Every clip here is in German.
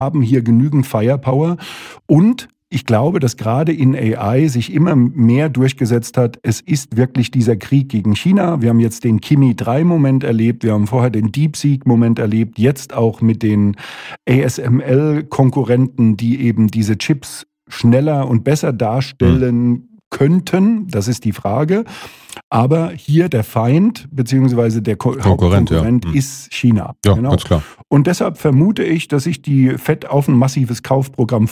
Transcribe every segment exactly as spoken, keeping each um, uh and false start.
haben hier genügend Firepower und ich glaube, dass gerade in A I sich immer mehr durchgesetzt hat, es ist wirklich dieser Krieg gegen China. Wir haben jetzt den Kimi drei Moment erlebt, wir haben vorher den DeepSeek-Moment erlebt, jetzt auch mit den A S M L-Konkurrenten, die eben diese Chips schneller und besser darstellen könnten. Das ist die Frage. Aber hier der Feind bzw. der Ko- Konkurrent, Hauptkonkurrent ja. ist China. Ja, genau. ganz klar. Und deshalb vermute ich, dass sich die Fed auf ein massives Kaufprogramm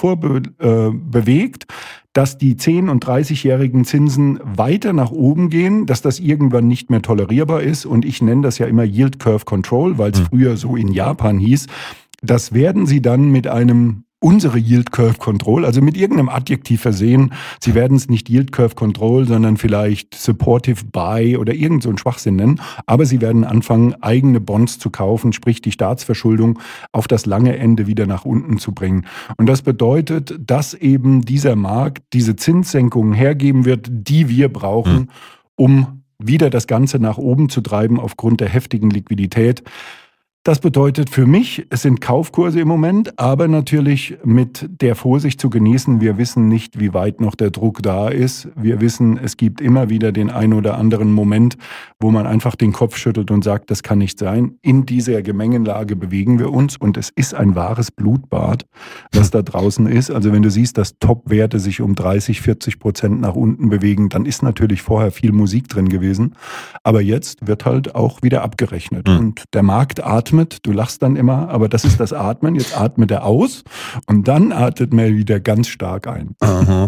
vorbewegt, äh, dass die zehn- und dreißigjährigen Zinsen weiter nach oben gehen, dass das irgendwann nicht mehr tolerierbar ist. Und ich nenne das ja immer Yield Curve Control, weil es hm. früher so in Japan hieß. Das werden sie dann mit einem unsere Yield Curve Control, also mit irgendeinem Adjektiv versehen. Sie werden es nicht Yield Curve Control, sondern vielleicht Supportive Buy oder irgend so einen Schwachsinn nennen. Aber sie werden anfangen, eigene Bonds zu kaufen, sprich die Staatsverschuldung auf das lange Ende wieder nach unten zu bringen. Und das bedeutet, dass eben dieser Markt diese Zinssenkungen hergeben wird, die wir brauchen, hm. um wieder das Ganze nach oben zu treiben aufgrund der heftigen Liquidität. Das bedeutet für mich, es sind Kaufkurse im Moment, aber natürlich mit der Vorsicht zu genießen. Wir wissen nicht, wie weit noch der Druck da ist. Wir wissen, es gibt immer wieder den ein oder anderen Moment, wo man einfach den Kopf schüttelt und sagt, das kann nicht sein. In dieser Gemengenlage bewegen wir uns und es ist ein wahres Blutbad, was da draußen ist. Also wenn du siehst, dass Top-Werte sich um dreißig, vierzig Prozent nach unten bewegen, dann ist natürlich vorher viel Musik drin gewesen. Aber jetzt wird halt auch wieder abgerechnet. Mhm. Und der Markt atmet. Du lachst dann immer, aber das ist das Atmen. Jetzt atmet er aus und dann atmet man wieder ganz stark ein. Aha.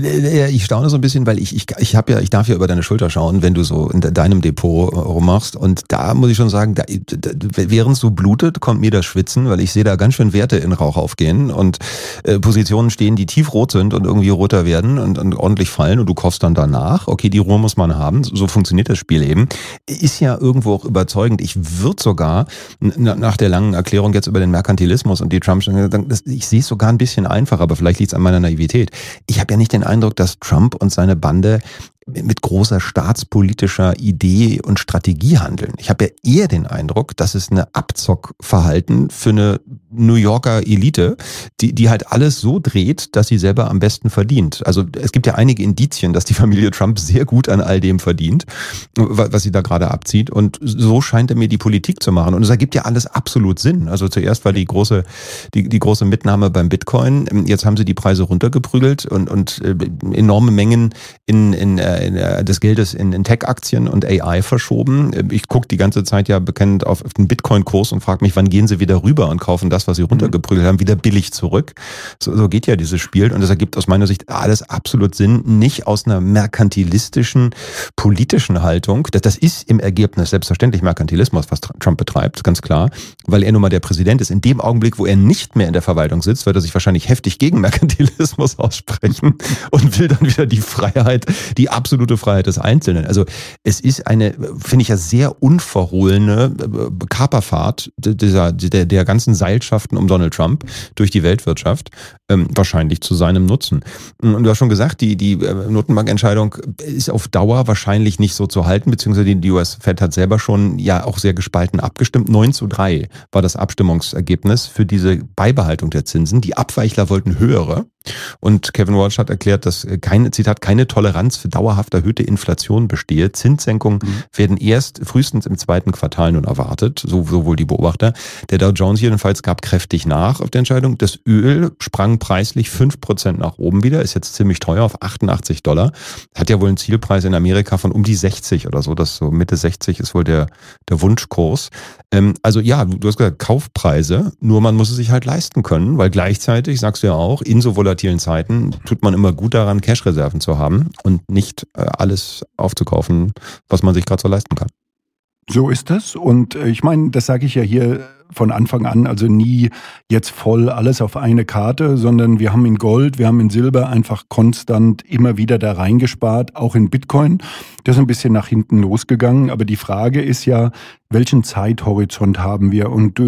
Ich staune so ein bisschen, weil ich, ich, ich, hab ja, ich darf ja über deine Schulter schauen, wenn du so in deinem Depot rummachst. Und da muss ich schon sagen, da, da, während es so blutet, kommt mir das Schwitzen, weil ich sehe da ganz schön Werte in Rauch aufgehen und äh, Positionen stehen, die tiefrot sind und irgendwie roter werden und, und ordentlich fallen und du kaufst dann danach. Okay, die Ruhe muss man haben. So funktioniert das Spiel eben. Ist ja irgendwo auch überzeugend. Ich würde sogar nach der langen Erklärung jetzt über den Merkantilismus und die Trump, ich sehe es sogar ein bisschen einfacher, aber vielleicht liegt es an meiner Naivität. Ich habe ja nicht den Eindruck, dass Trump und seine Bande mit großer staatspolitischer Idee und Strategie handeln. Ich habe ja eher den Eindruck, dass es eine Abzockverhalten für eine New Yorker Elite, die, die halt alles so dreht, dass sie selber am besten verdient. Also es gibt ja einige Indizien, dass die Familie Trump sehr gut an all dem verdient, was sie da gerade abzieht. Und so scheint er mir die Politik zu machen. Und es ergibt ja alles absolut Sinn. Also zuerst war die große, die, die große Mitnahme beim Bitcoin. Jetzt haben sie die Preise runtergeprügelt und, und enorme Mengen in, in des Geldes in, in Tech-Aktien und A I verschoben. Ich gucke die ganze Zeit ja bekennend auf den Bitcoin-Kurs und frage mich, wann gehen sie wieder rüber und kaufen das, was sie runtergeprügelt haben, wieder billig zurück. So, so geht ja dieses Spiel und das ergibt aus meiner Sicht alles absolut Sinn, nicht aus einer merkantilistischen, politischen Haltung. Das, das ist im Ergebnis selbstverständlich Merkantilismus, was Trump betreibt, ganz klar, weil er nun mal der Präsident ist. In dem Augenblick, wo er nicht mehr in der Verwaltung sitzt, wird er sich wahrscheinlich heftig gegen Merkantilismus aussprechen und will dann wieder die Freiheit, die absolute Freiheit des Einzelnen. Also es ist eine, finde ich ja, sehr unverhohlene Kaperfahrt dieser, der, der ganzen Seilschaften um Donald Trump durch die Weltwirtschaft, ähm, wahrscheinlich zu seinem Nutzen. Und du hast schon gesagt, die, die Notenbankentscheidung ist auf Dauer wahrscheinlich nicht so zu halten, beziehungsweise die U S Fed hat selber schon ja auch sehr gespalten abgestimmt. neun zu drei war das Abstimmungsergebnis für diese Beibehaltung der Zinsen. Die Abweichler wollten höhere. Und Kevin Walsh hat erklärt, dass keine, Zitat, keine Toleranz für dauerhaft erhöhte Inflation bestehe. Zinssenkungen mhm. werden erst frühestens im zweiten Quartal nun erwartet, so, so wohl die Beobachter. Der Dow Jones jedenfalls gab kräftig nach auf der Entscheidung. Das Öl sprang preislich fünf Prozent nach oben wieder, ist jetzt ziemlich teuer auf achtundachtzig Dollar. Hat ja wohl einen Zielpreis in Amerika von um die sechzig oder so, das so Mitte sechzig ist wohl der, der Wunschkurs. Ähm, also ja, du hast gesagt, Kaufpreise, nur man muss es sich halt leisten können, weil gleichzeitig, sagst du ja auch, in so volatilen Zeiten tut man immer gut daran, Cash-Reserven zu haben und nicht äh, alles aufzukaufen, was man sich gerade so leisten kann. So ist es. Und äh, ich meine, das sage ich ja hier von Anfang an, also nie jetzt voll alles auf eine Karte, sondern wir haben in Gold, wir haben in Silber einfach konstant immer wieder da reingespart, auch in Bitcoin. Das ist ein bisschen nach hinten losgegangen, aber die Frage ist ja, welchen Zeithorizont haben wir? Und äh,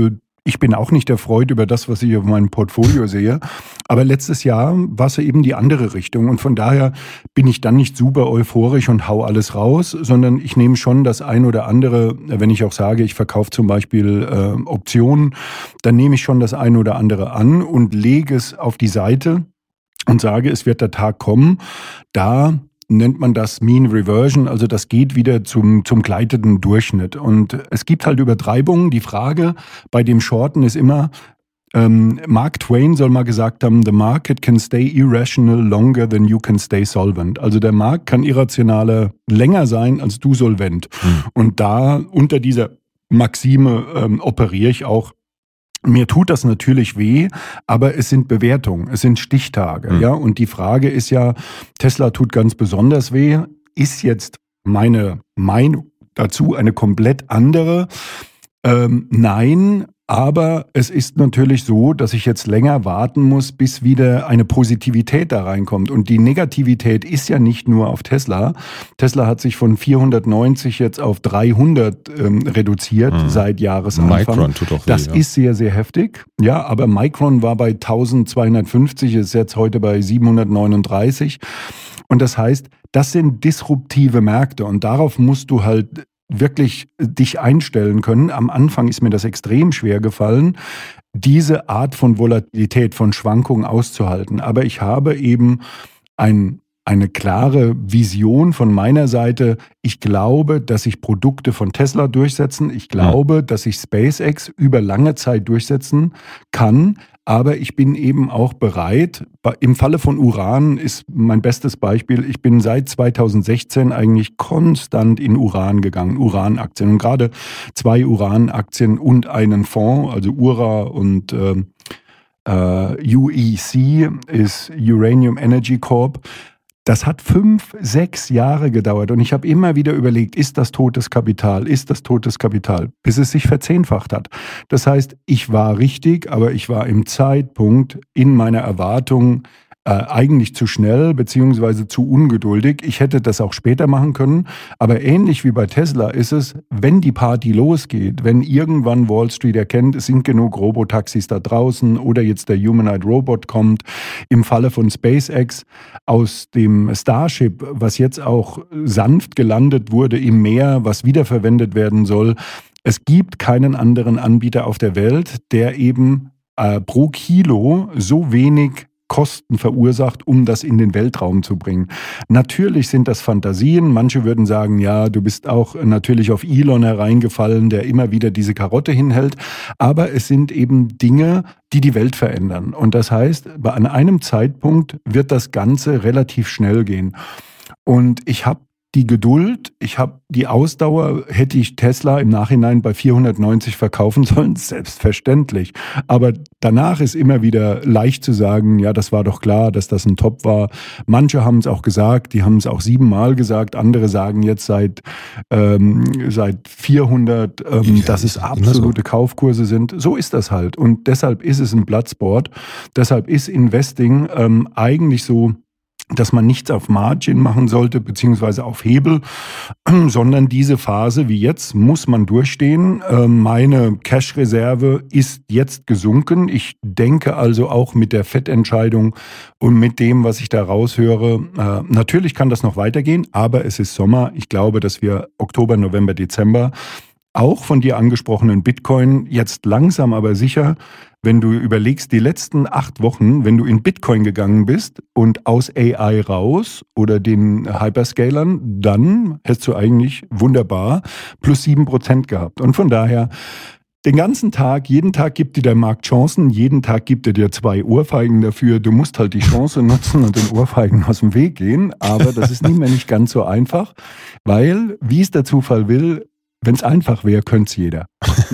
Ich bin auch nicht erfreut über das, was ich auf meinem Portfolio sehe. Aber letztes Jahr war es eben die andere Richtung. Und von daher bin ich dann nicht super euphorisch und hau alles raus, sondern ich nehme schon das ein oder andere, wenn ich auch sage, ich verkaufe zum Beispiel äh, Optionen, dann nehme ich schon das ein oder andere an und lege es auf die Seite und sage, es wird der Tag kommen, da nennt man das Mean Reversion, also das geht wieder zum, zum gleitenden Durchschnitt. Und es gibt halt Übertreibungen. Die Frage bei dem Shorten ist immer, ähm, Mark Twain soll mal gesagt haben, the market can stay irrational longer than you can stay solvent. Also der Markt kann irrationaler länger sein als du solvent. Mhm. Und da unter dieser Maxime ähm, operiere ich auch. Mir tut das natürlich weh, aber es sind Bewertungen, es sind Stichtage, mhm. ja. Und die Frage ist ja, Tesla tut ganz besonders weh. Ist jetzt meine Meinung dazu eine komplett andere? Ähm, nein. Aber es ist natürlich so, dass ich jetzt länger warten muss, bis wieder eine Positivität da reinkommt. Und die Negativität ist ja nicht nur auf Tesla. Tesla hat sich von vierhundertneunzig jetzt auf dreihundert ähm, reduziert mhm. seit Jahresanfang. Micron tut auch weh, das ja. ist sehr, sehr heftig. Ja, aber Micron war bei eintausendzweihundertfünfzig, ist jetzt heute bei siebenhundertneununddreißig. Und das heißt, das sind disruptive Märkte und darauf musst du halt wirklich dich einstellen können. Am Anfang ist mir das extrem schwer gefallen, diese Art von Volatilität, von Schwankungen auszuhalten. Aber ich habe eben ein, eine klare Vision von meiner Seite. Ich glaube, dass sich Produkte von Tesla durchsetzen. Ich glaube, dass sich SpaceX über lange Zeit durchsetzen kann. Aber ich bin eben auch bereit, im Falle von Uran ist mein bestes Beispiel, ich bin seit zweitausendsechzehn eigentlich konstant in Uran gegangen, Uranaktien. Und gerade zwei Uranaktien und einen Fonds, also Ura und äh, äh, U E C ist Uranium Energy Corp. Das hat fünf, sechs Jahre gedauert und ich habe immer wieder überlegt, ist das totes Kapital, ist das totes Kapital, bis es sich verzehnfacht hat. Das heißt, ich war richtig, aber ich war im Zeitpunkt in meiner Erwartung äh, eigentlich zu schnell beziehungsweise zu ungeduldig. Ich hätte das auch später machen können, aber ähnlich wie bei Tesla ist es, wenn die Party losgeht, wenn irgendwann Wall Street erkennt, es sind genug Robotaxis da draußen oder jetzt der Humanoid Robot kommt, im Falle von SpaceX aus dem Starship, was jetzt auch sanft gelandet wurde im Meer, was wiederverwendet werden soll. Es gibt keinen anderen Anbieter auf der Welt, der eben äh, pro Kilo so wenig Kosten verursacht, um das in den Weltraum zu bringen. Natürlich sind das Fantasien. Manche würden sagen, ja, du bist auch natürlich auf Elon hereingefallen, der immer wieder diese Karotte hinhält. Aber es sind eben Dinge, die die Welt verändern. Und das heißt, an einem Zeitpunkt wird das Ganze relativ schnell gehen. Und ich habe die Geduld, ich habe die Ausdauer, hätte ich Tesla im Nachhinein bei vierhundertneunzig verkaufen sollen, selbstverständlich. Aber danach ist immer wieder leicht zu sagen, ja, das war doch klar, dass das ein Top war. Manche haben es auch gesagt, die haben es auch siebenmal gesagt, andere sagen jetzt seit, ähm, seit vierhundert, ähm, ja, dass es absolute so. Kaufkurse sind. So ist das halt und deshalb ist es ein Bloodsport. Deshalb ist Investing ähm, eigentlich so, dass man nichts auf Margin machen sollte, beziehungsweise auf Hebel, sondern diese Phase wie jetzt muss man durchstehen. Meine Cash-Reserve ist jetzt gesunken. Ich denke also auch mit der Fettentscheidung und mit dem, was ich da raushöre, natürlich kann das noch weitergehen, aber es ist Sommer. Ich glaube, dass wir Oktober, November, Dezember auch von dir angesprochenen Bitcoin jetzt langsam aber sicher, wenn du überlegst, die letzten acht Wochen, wenn du in Bitcoin gegangen bist und aus A I raus oder den Hyperscalern, dann hättest du eigentlich wunderbar plus sieben Prozent gehabt. Und von daher, den ganzen Tag, jeden Tag gibt dir der Markt Chancen, jeden Tag gibt er dir zwei Ohrfeigen dafür. Du musst halt die Chance nutzen und den Ohrfeigen aus dem Weg gehen. Aber das ist nicht mehr nicht ganz so einfach, weil, wie es der Zufall will, wenn es einfach wäre, könnte es jeder.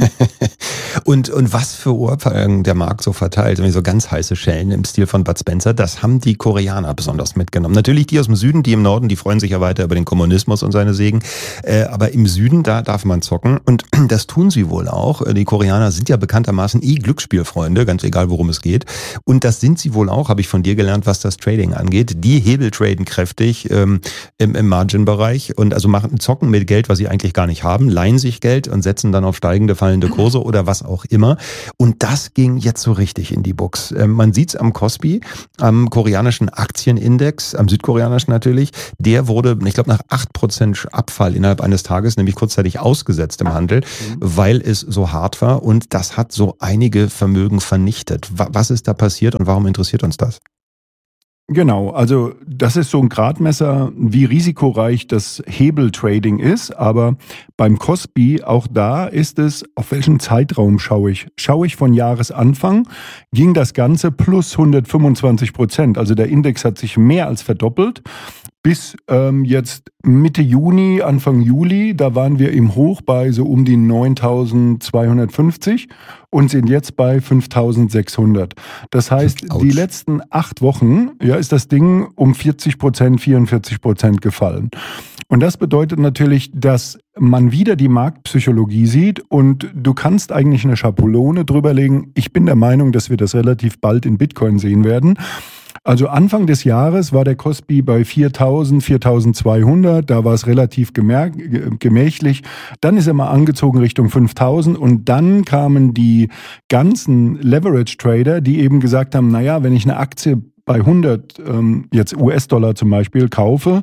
Und, und was für Ohrfeigen der Markt so verteilt, so ganz heiße Schellen im Stil von Bud Spencer, das haben die Koreaner besonders mitgenommen. Natürlich die aus dem Süden, die im Norden, die freuen sich ja weiter über den Kommunismus und seine Segen. Äh, aber im Süden, da darf man zocken. Und das tun sie wohl auch. Die Koreaner sind ja bekanntermaßen eh Glücksspielfreunde, ganz egal worum es geht. Und das sind sie wohl auch, habe ich von dir gelernt, was das Trading angeht. Die hebeltraden kräftig ähm, im, im Margin-Bereich und also machen zocken mit Geld, was sie eigentlich gar nicht haben, leihen sich Geld und setzen dann auf steigende, fallende Kurse oder was auch immer. Und das ging jetzt so richtig in die Box. Ähm, man sieht es am Kospi, am koreanischen Aktienindex, am südkoreanischen natürlich. Der wurde, ich glaube, nach acht Prozent Abfall innerhalb eines Tages, nämlich kurzzeitig ausgesetzt im Handel, mhm. weil es so hart war. Und das hat so einige Vermögen vernichtet. Was ist da passiert und warum interessiert uns das? Genau, also das ist so ein Gradmesser, wie risikoreich das Hebeltrading ist, aber beim Kospi, auch da ist es, auf welchen Zeitraum schaue ich? Schaue ich von Jahresanfang, ging das Ganze plus hundertfünfundzwanzig Prozent, also der Index hat sich mehr als verdoppelt. Bis ähm, jetzt Mitte Juni, Anfang Juli, da waren wir im Hoch bei so um die neuntausendzweihundertfünfzig und sind jetzt bei fünftausendsechshundert. Das heißt, Ouch. Die letzten acht Wochen ja, ist das Ding um vierzig Prozent, vierundvierzig Prozent gefallen. Und das bedeutet natürlich, dass man wieder die Marktpsychologie sieht und du kannst eigentlich eine Schablone drüberlegen. Ich bin der Meinung, dass wir das relativ bald in Bitcoin sehen werden. Also Anfang des Jahres war der Kospi bei viertausend, viertausendzweihundert, da war es relativ gemächlich. Dann ist er mal angezogen Richtung fünftausend und dann kamen die ganzen Leverage-Trader, die eben gesagt haben, naja, wenn ich eine Aktie bei hundert, ähm, jetzt U S-Dollar zum Beispiel, kaufe,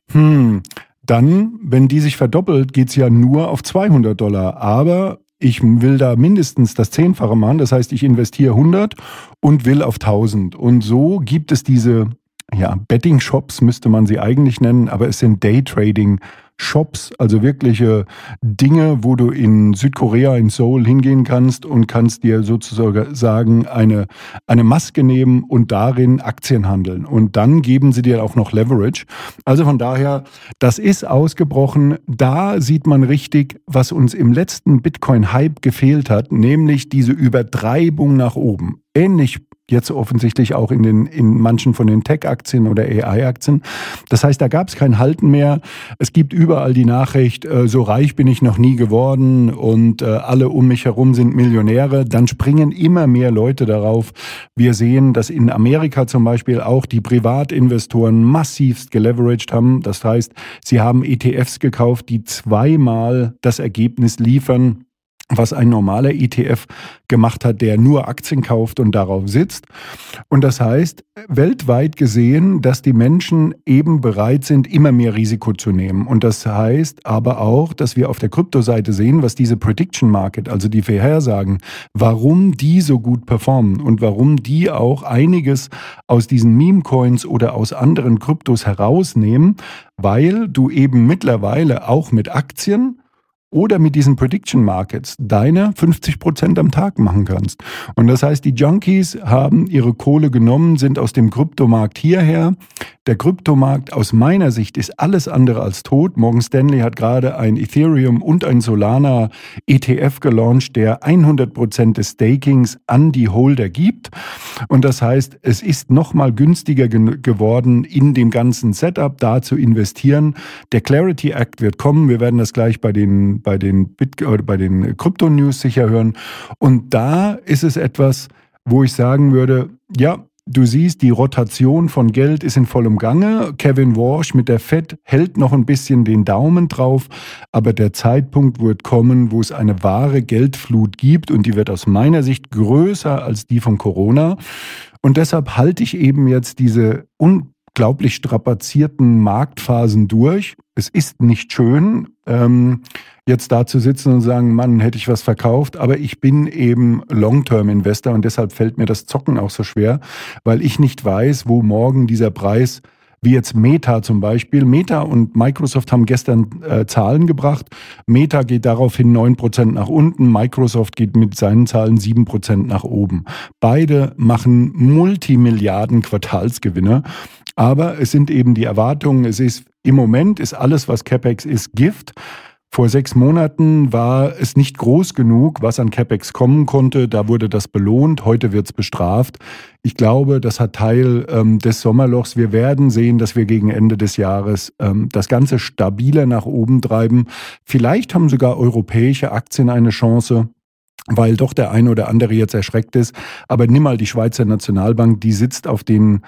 hm, dann, wenn die sich verdoppelt, geht's ja nur auf zweihundert Dollar, aber ich will da mindestens das Zehnfache machen, das heißt, ich investiere hundert und will auf tausend. Und so gibt es diese ja, Betting-Shops, müsste man sie eigentlich nennen, aber es sind Day-Trading-Shops, also wirkliche Dinge, wo du in Südkorea, in Seoul hingehen kannst und kannst dir sozusagen eine, eine Maske nehmen und darin Aktien handeln. Und dann geben sie dir auch noch Leverage. Also von daher, das ist ausgebrochen. Da sieht man richtig, was uns im letzten Bitcoin-Hype gefehlt hat, nämlich diese Übertreibung nach oben. Ähnlich jetzt offensichtlich auch in den in manchen von den Tech-Aktien oder A I-Aktien. Das heißt, da gab es kein Halten mehr. Es gibt überall die Nachricht, äh, so reich bin ich noch nie geworden und äh, alle um mich herum sind Millionäre. Dann springen immer mehr Leute darauf. Wir sehen, dass in Amerika zum Beispiel auch die Privatinvestoren massivst geleveraged haben. Das heißt, sie haben E T Fs gekauft, die zweimal das Ergebnis liefern, was ein normaler E T F gemacht hat, der nur Aktien kauft und darauf sitzt. Und das heißt, weltweit gesehen, dass die Menschen eben bereit sind, immer mehr Risiko zu nehmen. Und das heißt aber auch, dass wir auf der Kryptoseite sehen, was diese Prediction Market, also die Vorhersagen, warum die so gut performen und warum die auch einiges aus diesen Meme-Coins oder aus anderen Kryptos herausnehmen, weil du eben mittlerweile auch mit Aktien oder mit diesen Prediction Markets deine fünfzig Prozent am Tag machen kannst. Und das heißt, die Junkies haben ihre Kohle genommen, sind aus dem Kryptomarkt hierher. Der Kryptomarkt aus meiner Sicht ist alles andere als tot. Morgan Stanley hat gerade ein Ethereum und ein Solana E T F gelauncht, der hundert Prozent des Stakings an die Holder gibt. Und das heißt, es ist nochmal günstiger ge- geworden, in dem ganzen Setup da zu investieren. Der Clarity Act wird kommen. Wir werden das gleich bei den bei den Bit- oder bei den Krypto-News sicher hören. Und da ist es etwas, wo ich sagen würde, ja, du siehst, die Rotation von Geld ist in vollem Gange. Kevin Warsh mit der Fed hält noch ein bisschen den Daumen drauf, aber der Zeitpunkt wird kommen, wo es eine wahre Geldflut gibt und die wird aus meiner Sicht größer als die von Corona. Und deshalb halte ich eben jetzt diese unglaublich strapazierten Marktphasen durch. Es ist nicht schön, ähm, jetzt da zu sitzen und sagen, Mann, hätte ich was verkauft, aber ich bin eben Long-Term-Investor und deshalb fällt mir das Zocken auch so schwer, weil ich nicht weiß, wo morgen dieser Preis, wie jetzt Meta zum Beispiel, Meta und Microsoft haben gestern äh, Zahlen gebracht, Meta geht daraufhin neun Prozent nach unten, Microsoft geht mit seinen Zahlen sieben Prozent nach oben. Beide machen Multimilliarden Quartalsgewinne, aber es sind eben die Erwartungen, es ist im Moment ist alles, was CapEx ist, Gift. Vor sechs Monaten war es nicht groß genug, was an CapEx kommen konnte. Da wurde das belohnt. Heute wird es bestraft. Ich glaube, das hat Teil ähm, des Sommerlochs. Wir werden sehen, dass wir gegen Ende des Jahres ähm, das Ganze stabiler nach oben treiben. Vielleicht haben sogar europäische Aktien eine Chance, weil doch der eine oder andere jetzt erschreckt ist. Aber nimm mal die Schweizer Nationalbank, die sitzt auf den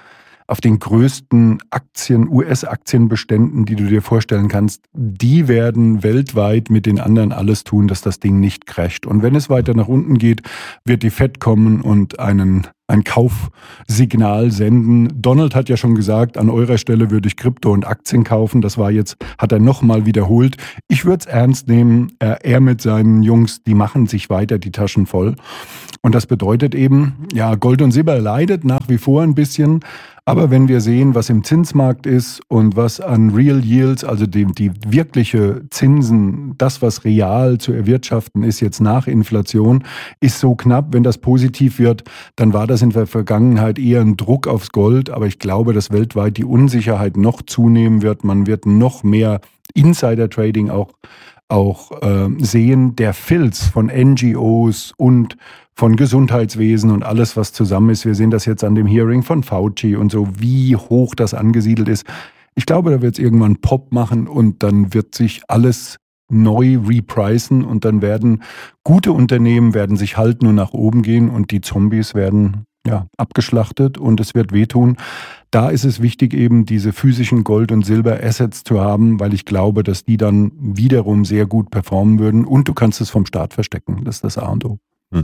auf den größten Aktien, U S-Aktienbeständen, die du dir vorstellen kannst, die werden weltweit mit den anderen alles tun, dass das Ding nicht crasht. Und wenn es weiter nach unten geht, wird die Fed kommen und einen ein Kaufsignal senden. Donald hat ja schon gesagt, an eurer Stelle würde ich Krypto und Aktien kaufen. Das war jetzt, hat er nochmal wiederholt. Ich würde es ernst nehmen. Er, er mit seinen Jungs, die machen sich weiter die Taschen voll. Und das bedeutet eben, ja, Gold und Silber leidet nach wie vor ein bisschen. Aber wenn wir sehen, was im Zinsmarkt ist und was an Real Yields, also die, die wirkliche Zinsen, das, was real zu erwirtschaften ist jetzt nach Inflation, ist so knapp. Wenn das positiv wird, dann war das in der Vergangenheit eher ein Druck aufs Gold. Aber ich glaube, dass weltweit die Unsicherheit noch zunehmen wird. Man wird noch mehr Insider-Trading auch auch äh, sehen. Der Filz von N G Os und von Gesundheitswesen und alles, was zusammen ist. Wir sehen das jetzt an dem Hearing von Fauci und so, wie hoch das angesiedelt ist. Ich glaube, da wird es irgendwann Pop machen und dann wird sich alles neu repricen und dann werden gute Unternehmen werden sich halten und nach oben gehen und die Zombies werden ja abgeschlachtet und es wird wehtun. Da ist es wichtig, eben diese physischen Gold- und Silber-Assets zu haben, weil ich glaube, dass die dann wiederum sehr gut performen würden und du kannst es vom Staat verstecken. Das ist das A und O.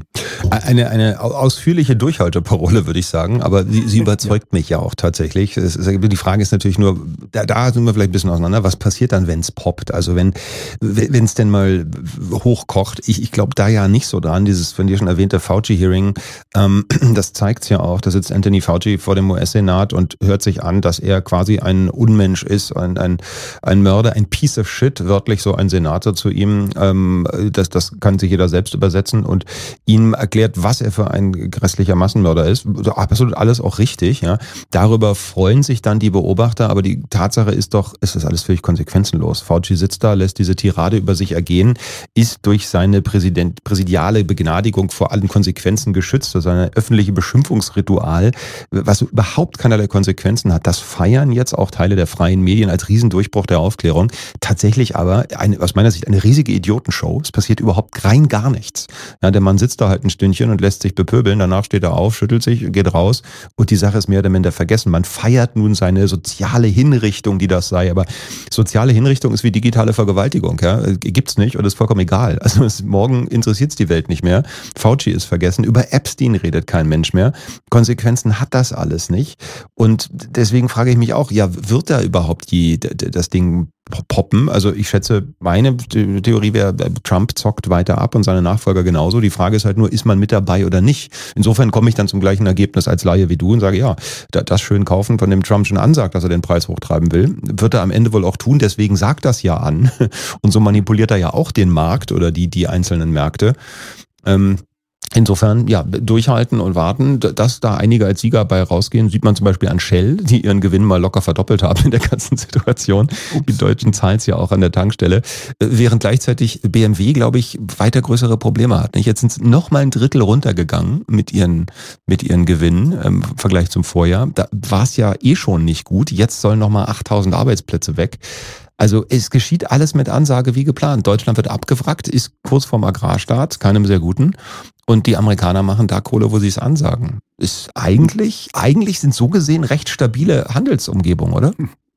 Eine, eine ausführliche Durchhalteparole, würde ich sagen, aber sie, sie überzeugt ja. mich ja auch tatsächlich. Es ist, die Frage ist natürlich nur, da, da sind wir vielleicht ein bisschen auseinander, was passiert dann, wenn es poppt? Also wenn wenn es denn mal hochkocht, ich, ich glaube da ja nicht so dran, dieses von dir schon erwähnte Fauci-Hearing, ähm, das zeigt es ja auch, da sitzt Anthony Fauci vor dem U S-Senat und hört sich an, dass er quasi ein Unmensch ist, ein, ein, ein Mörder, ein Piece of Shit, wörtlich so ein Senator zu ihm, ähm, das, das kann sich jeder selbst übersetzen und ihm erklärt, was er für ein grässlicher Massenmörder ist. Absolut alles auch richtig. Ja. Darüber freuen sich dann die Beobachter, aber die Tatsache ist doch, es ist alles völlig konsequenzenlos. Fauci sitzt da, lässt diese Tirade über sich ergehen, ist durch seine Präsident, präsidiale Begnadigung vor allen Konsequenzen geschützt, durch seine öffentliche Beschimpfungsritual, was überhaupt keinerlei Konsequenzen hat. Das feiern jetzt auch Teile der freien Medien als Riesendurchbruch der Aufklärung. Tatsächlich aber, eine, aus meiner Sicht, eine riesige Idiotenshow. Es passiert überhaupt rein gar nichts. Ja, der Mann sitzt da halt ein Stündchen und lässt sich bepöbeln, danach steht er auf, schüttelt sich, geht raus und die Sache ist mehr oder minder vergessen. Man feiert nun seine soziale Hinrichtung, die das sei, aber soziale Hinrichtung ist wie digitale Vergewaltigung, ja, gibt's nicht und ist vollkommen egal. Also es, morgen interessiert's die Welt nicht mehr. Fauci ist vergessen, über Epstein redet kein Mensch mehr. Konsequenzen hat das alles nicht und deswegen frage ich mich auch, ja, wird da überhaupt die, das Ding poppen? Also ich schätze, meine Theorie wäre, Trump zockt weiter ab und seine Nachfolger genauso. Die Frage ist halt nur, ist man mit dabei oder nicht? Insofern komme ich dann zum gleichen Ergebnis als Laie wie du und sage, ja, das schön kaufen, von dem Trump schon ansagt, dass er den Preis hochtreiben will, wird er am Ende wohl auch tun. Deswegen sagt das ja an. Und so manipuliert er ja auch den Markt oder die, die einzelnen Märkte. Ähm, Insofern, ja, durchhalten und warten, dass da einige als Sieger bei rausgehen, sieht man zum Beispiel an Shell, die ihren Gewinn mal locker verdoppelt haben in der ganzen Situation. Ups. Die Deutschen zahlen es ja auch an der Tankstelle, während gleichzeitig B M W, glaube ich, weiter größere Probleme hat. Jetzt sind es noch mal ein Drittel runtergegangen mit ihren mit ihren Gewinnen im Vergleich zum Vorjahr. Da war es ja eh schon nicht gut. Jetzt sollen noch mal achttausend Arbeitsplätze weg. Also es geschieht alles mit Ansage wie geplant. Deutschland wird abgewrackt, ist kurz vorm Agrarstaat, keinem sehr guten. Und die Amerikaner machen da Kohle, wo sie es ansagen. Ist eigentlich, eigentlich sind so gesehen recht stabile Handelsumgebungen, oder?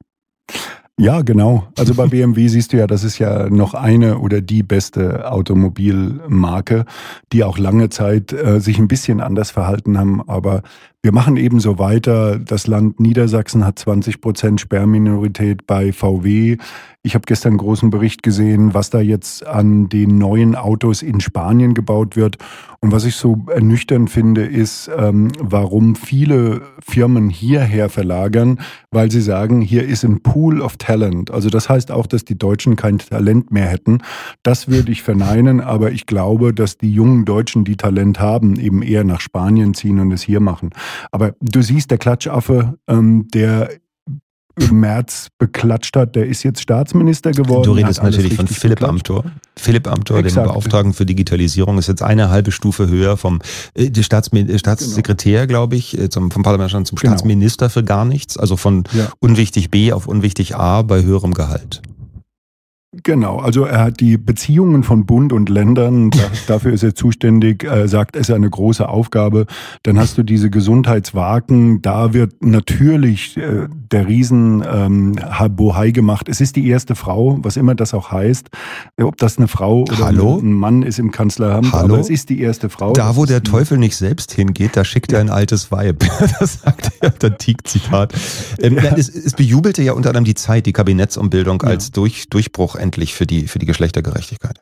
Ja, genau. Also bei B M W siehst du ja, das ist ja noch eine oder die beste Automobilmarke, die auch lange Zeit äh, sich ein bisschen anders verhalten haben. Aber wir machen eben so weiter. Das Land Niedersachsen hat zwanzig Prozent Sperrminorität bei V W. Ich habe gestern einen großen Bericht gesehen, was da jetzt an den neuen Autos in Spanien gebaut wird. Und was ich so ernüchternd finde, ist, ähm, warum viele Firmen hierher verlagern, weil sie sagen, hier ist ein Pool of Talent. Also das heißt auch, dass die Deutschen kein Talent mehr hätten. Das würde ich verneinen, aber ich glaube, dass die jungen Deutschen, die Talent haben, eben eher nach Spanien ziehen und es hier machen. Aber du siehst, der Klatschaffe, ähm, der im März beklatscht hat, der ist jetzt Staatsminister geworden. Du redest natürlich von Philipp beklatscht. Amthor. Philipp Amthor, Exakt. Den Beauftragten für Digitalisierung, ist jetzt eine halbe Stufe höher vom äh, Staatsmi- Staatssekretär, genau. glaube ich, zum, vom Parlament zum genau. Staatsminister für gar nichts. Also von ja. unwichtig B auf unwichtig A bei höherem Gehalt. Genau, also er hat die Beziehungen von Bund und Ländern, da, dafür ist er zuständig, er sagt, es ist eine große Aufgabe. Dann hast du diese Gesundheitswagen, da wird natürlich äh, der Riesen ähm, Bohai gemacht. Es ist die erste Frau, was immer das auch heißt, ob das eine Frau oder Hallo? ein Mann ist im Kanzleramt, Hallo? aber es ist die erste Frau. Da, wo das der Teufel nicht selbst hingeht, da schickt er ein altes Weib. Das sagt er, der Tieg-Zitat. Ähm, ja. es, es bejubelte ja unter anderem die Zeit, die Kabinettsumbildung als ja. durch, Durchbruch endlich für die, für die Geschlechtergerechtigkeit.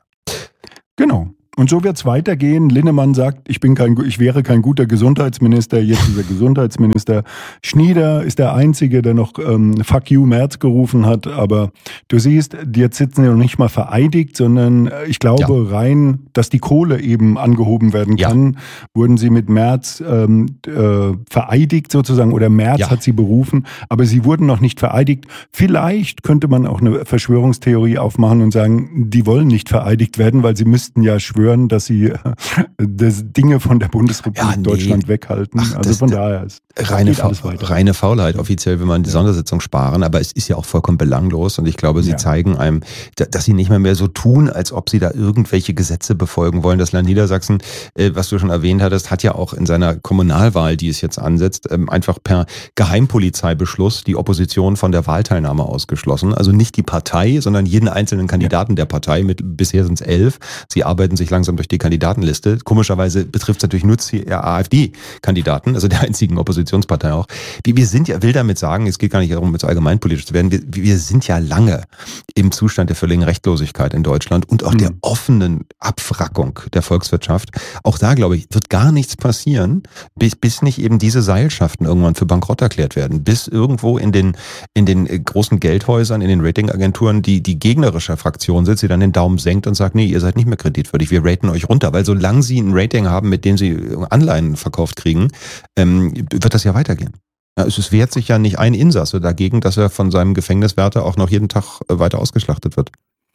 Genau. Und so wird es weitergehen. Linnemann sagt, ich bin kein, ich wäre kein guter Gesundheitsminister, jetzt ist er Gesundheitsminister. Schnieder ist der Einzige, der noch ähm, Fuck you Merz gerufen hat. Aber du siehst, jetzt sitzen sie noch nicht mal vereidigt, sondern ich glaube ja. rein, dass die Kohle eben angehoben werden kann, ja. wurden sie mit Merz ähm, äh, vereidigt sozusagen oder Merz ja. hat sie berufen, aber sie wurden noch nicht vereidigt. Vielleicht könnte man auch eine Verschwörungstheorie aufmachen und sagen, die wollen nicht vereidigt werden, weil sie müssten ja schwören, dass sie äh, das Dinge von der Bundesrepublik ja, nee. Deutschland weghalten. Ach, also von daher ist reine, Fa reine Faulheit. Offiziell will man die ja. Sondersitzung sparen, aber es ist ja auch vollkommen belanglos und ich glaube, sie ja. zeigen einem, dass sie nicht mehr mehr so tun, als ob sie da irgendwelche Gesetze befolgen wollen. Das Land Niedersachsen, äh, was du schon erwähnt hattest, hat ja auch in seiner Kommunalwahl, die es jetzt ansetzt, ähm, einfach per Geheimpolizeibeschluss die Opposition von der Wahlteilnahme ausgeschlossen. Also nicht die Partei, sondern jeden einzelnen Kandidaten ja. der Partei. Mit bisher sind es elf. Sie arbeiten sich langsam durch die Kandidatenliste. Komischerweise betrifft es natürlich nur die AfD-Kandidaten, also der einzigen Oppositionspartei auch. Wir sind ja, will damit sagen, es geht gar nicht darum, jetzt allgemeinpolitisch zu werden, wir, wir sind ja lange im Zustand der völligen Rechtlosigkeit in Deutschland und auch mhm. der offenen Abwrackung der Volkswirtschaft. Auch da, glaube ich, wird gar nichts passieren, bis, bis nicht eben diese Seilschaften irgendwann für bankrott erklärt werden, bis irgendwo in den, in den großen Geldhäusern, in den Ratingagenturen die, die gegnerische Fraktion sitzt, die dann den Daumen senkt und sagt, nee, ihr seid nicht mehr kreditwürdig, wir raten euch runter, weil solange sie ein Rating haben, mit dem sie Anleihen verkauft kriegen, ähm, wird das ja weitergehen. Ja, es wehrt sich ja nicht ein Insasse dagegen, dass er von seinem Gefängniswärter auch noch jeden Tag weiter ausgeschlachtet wird.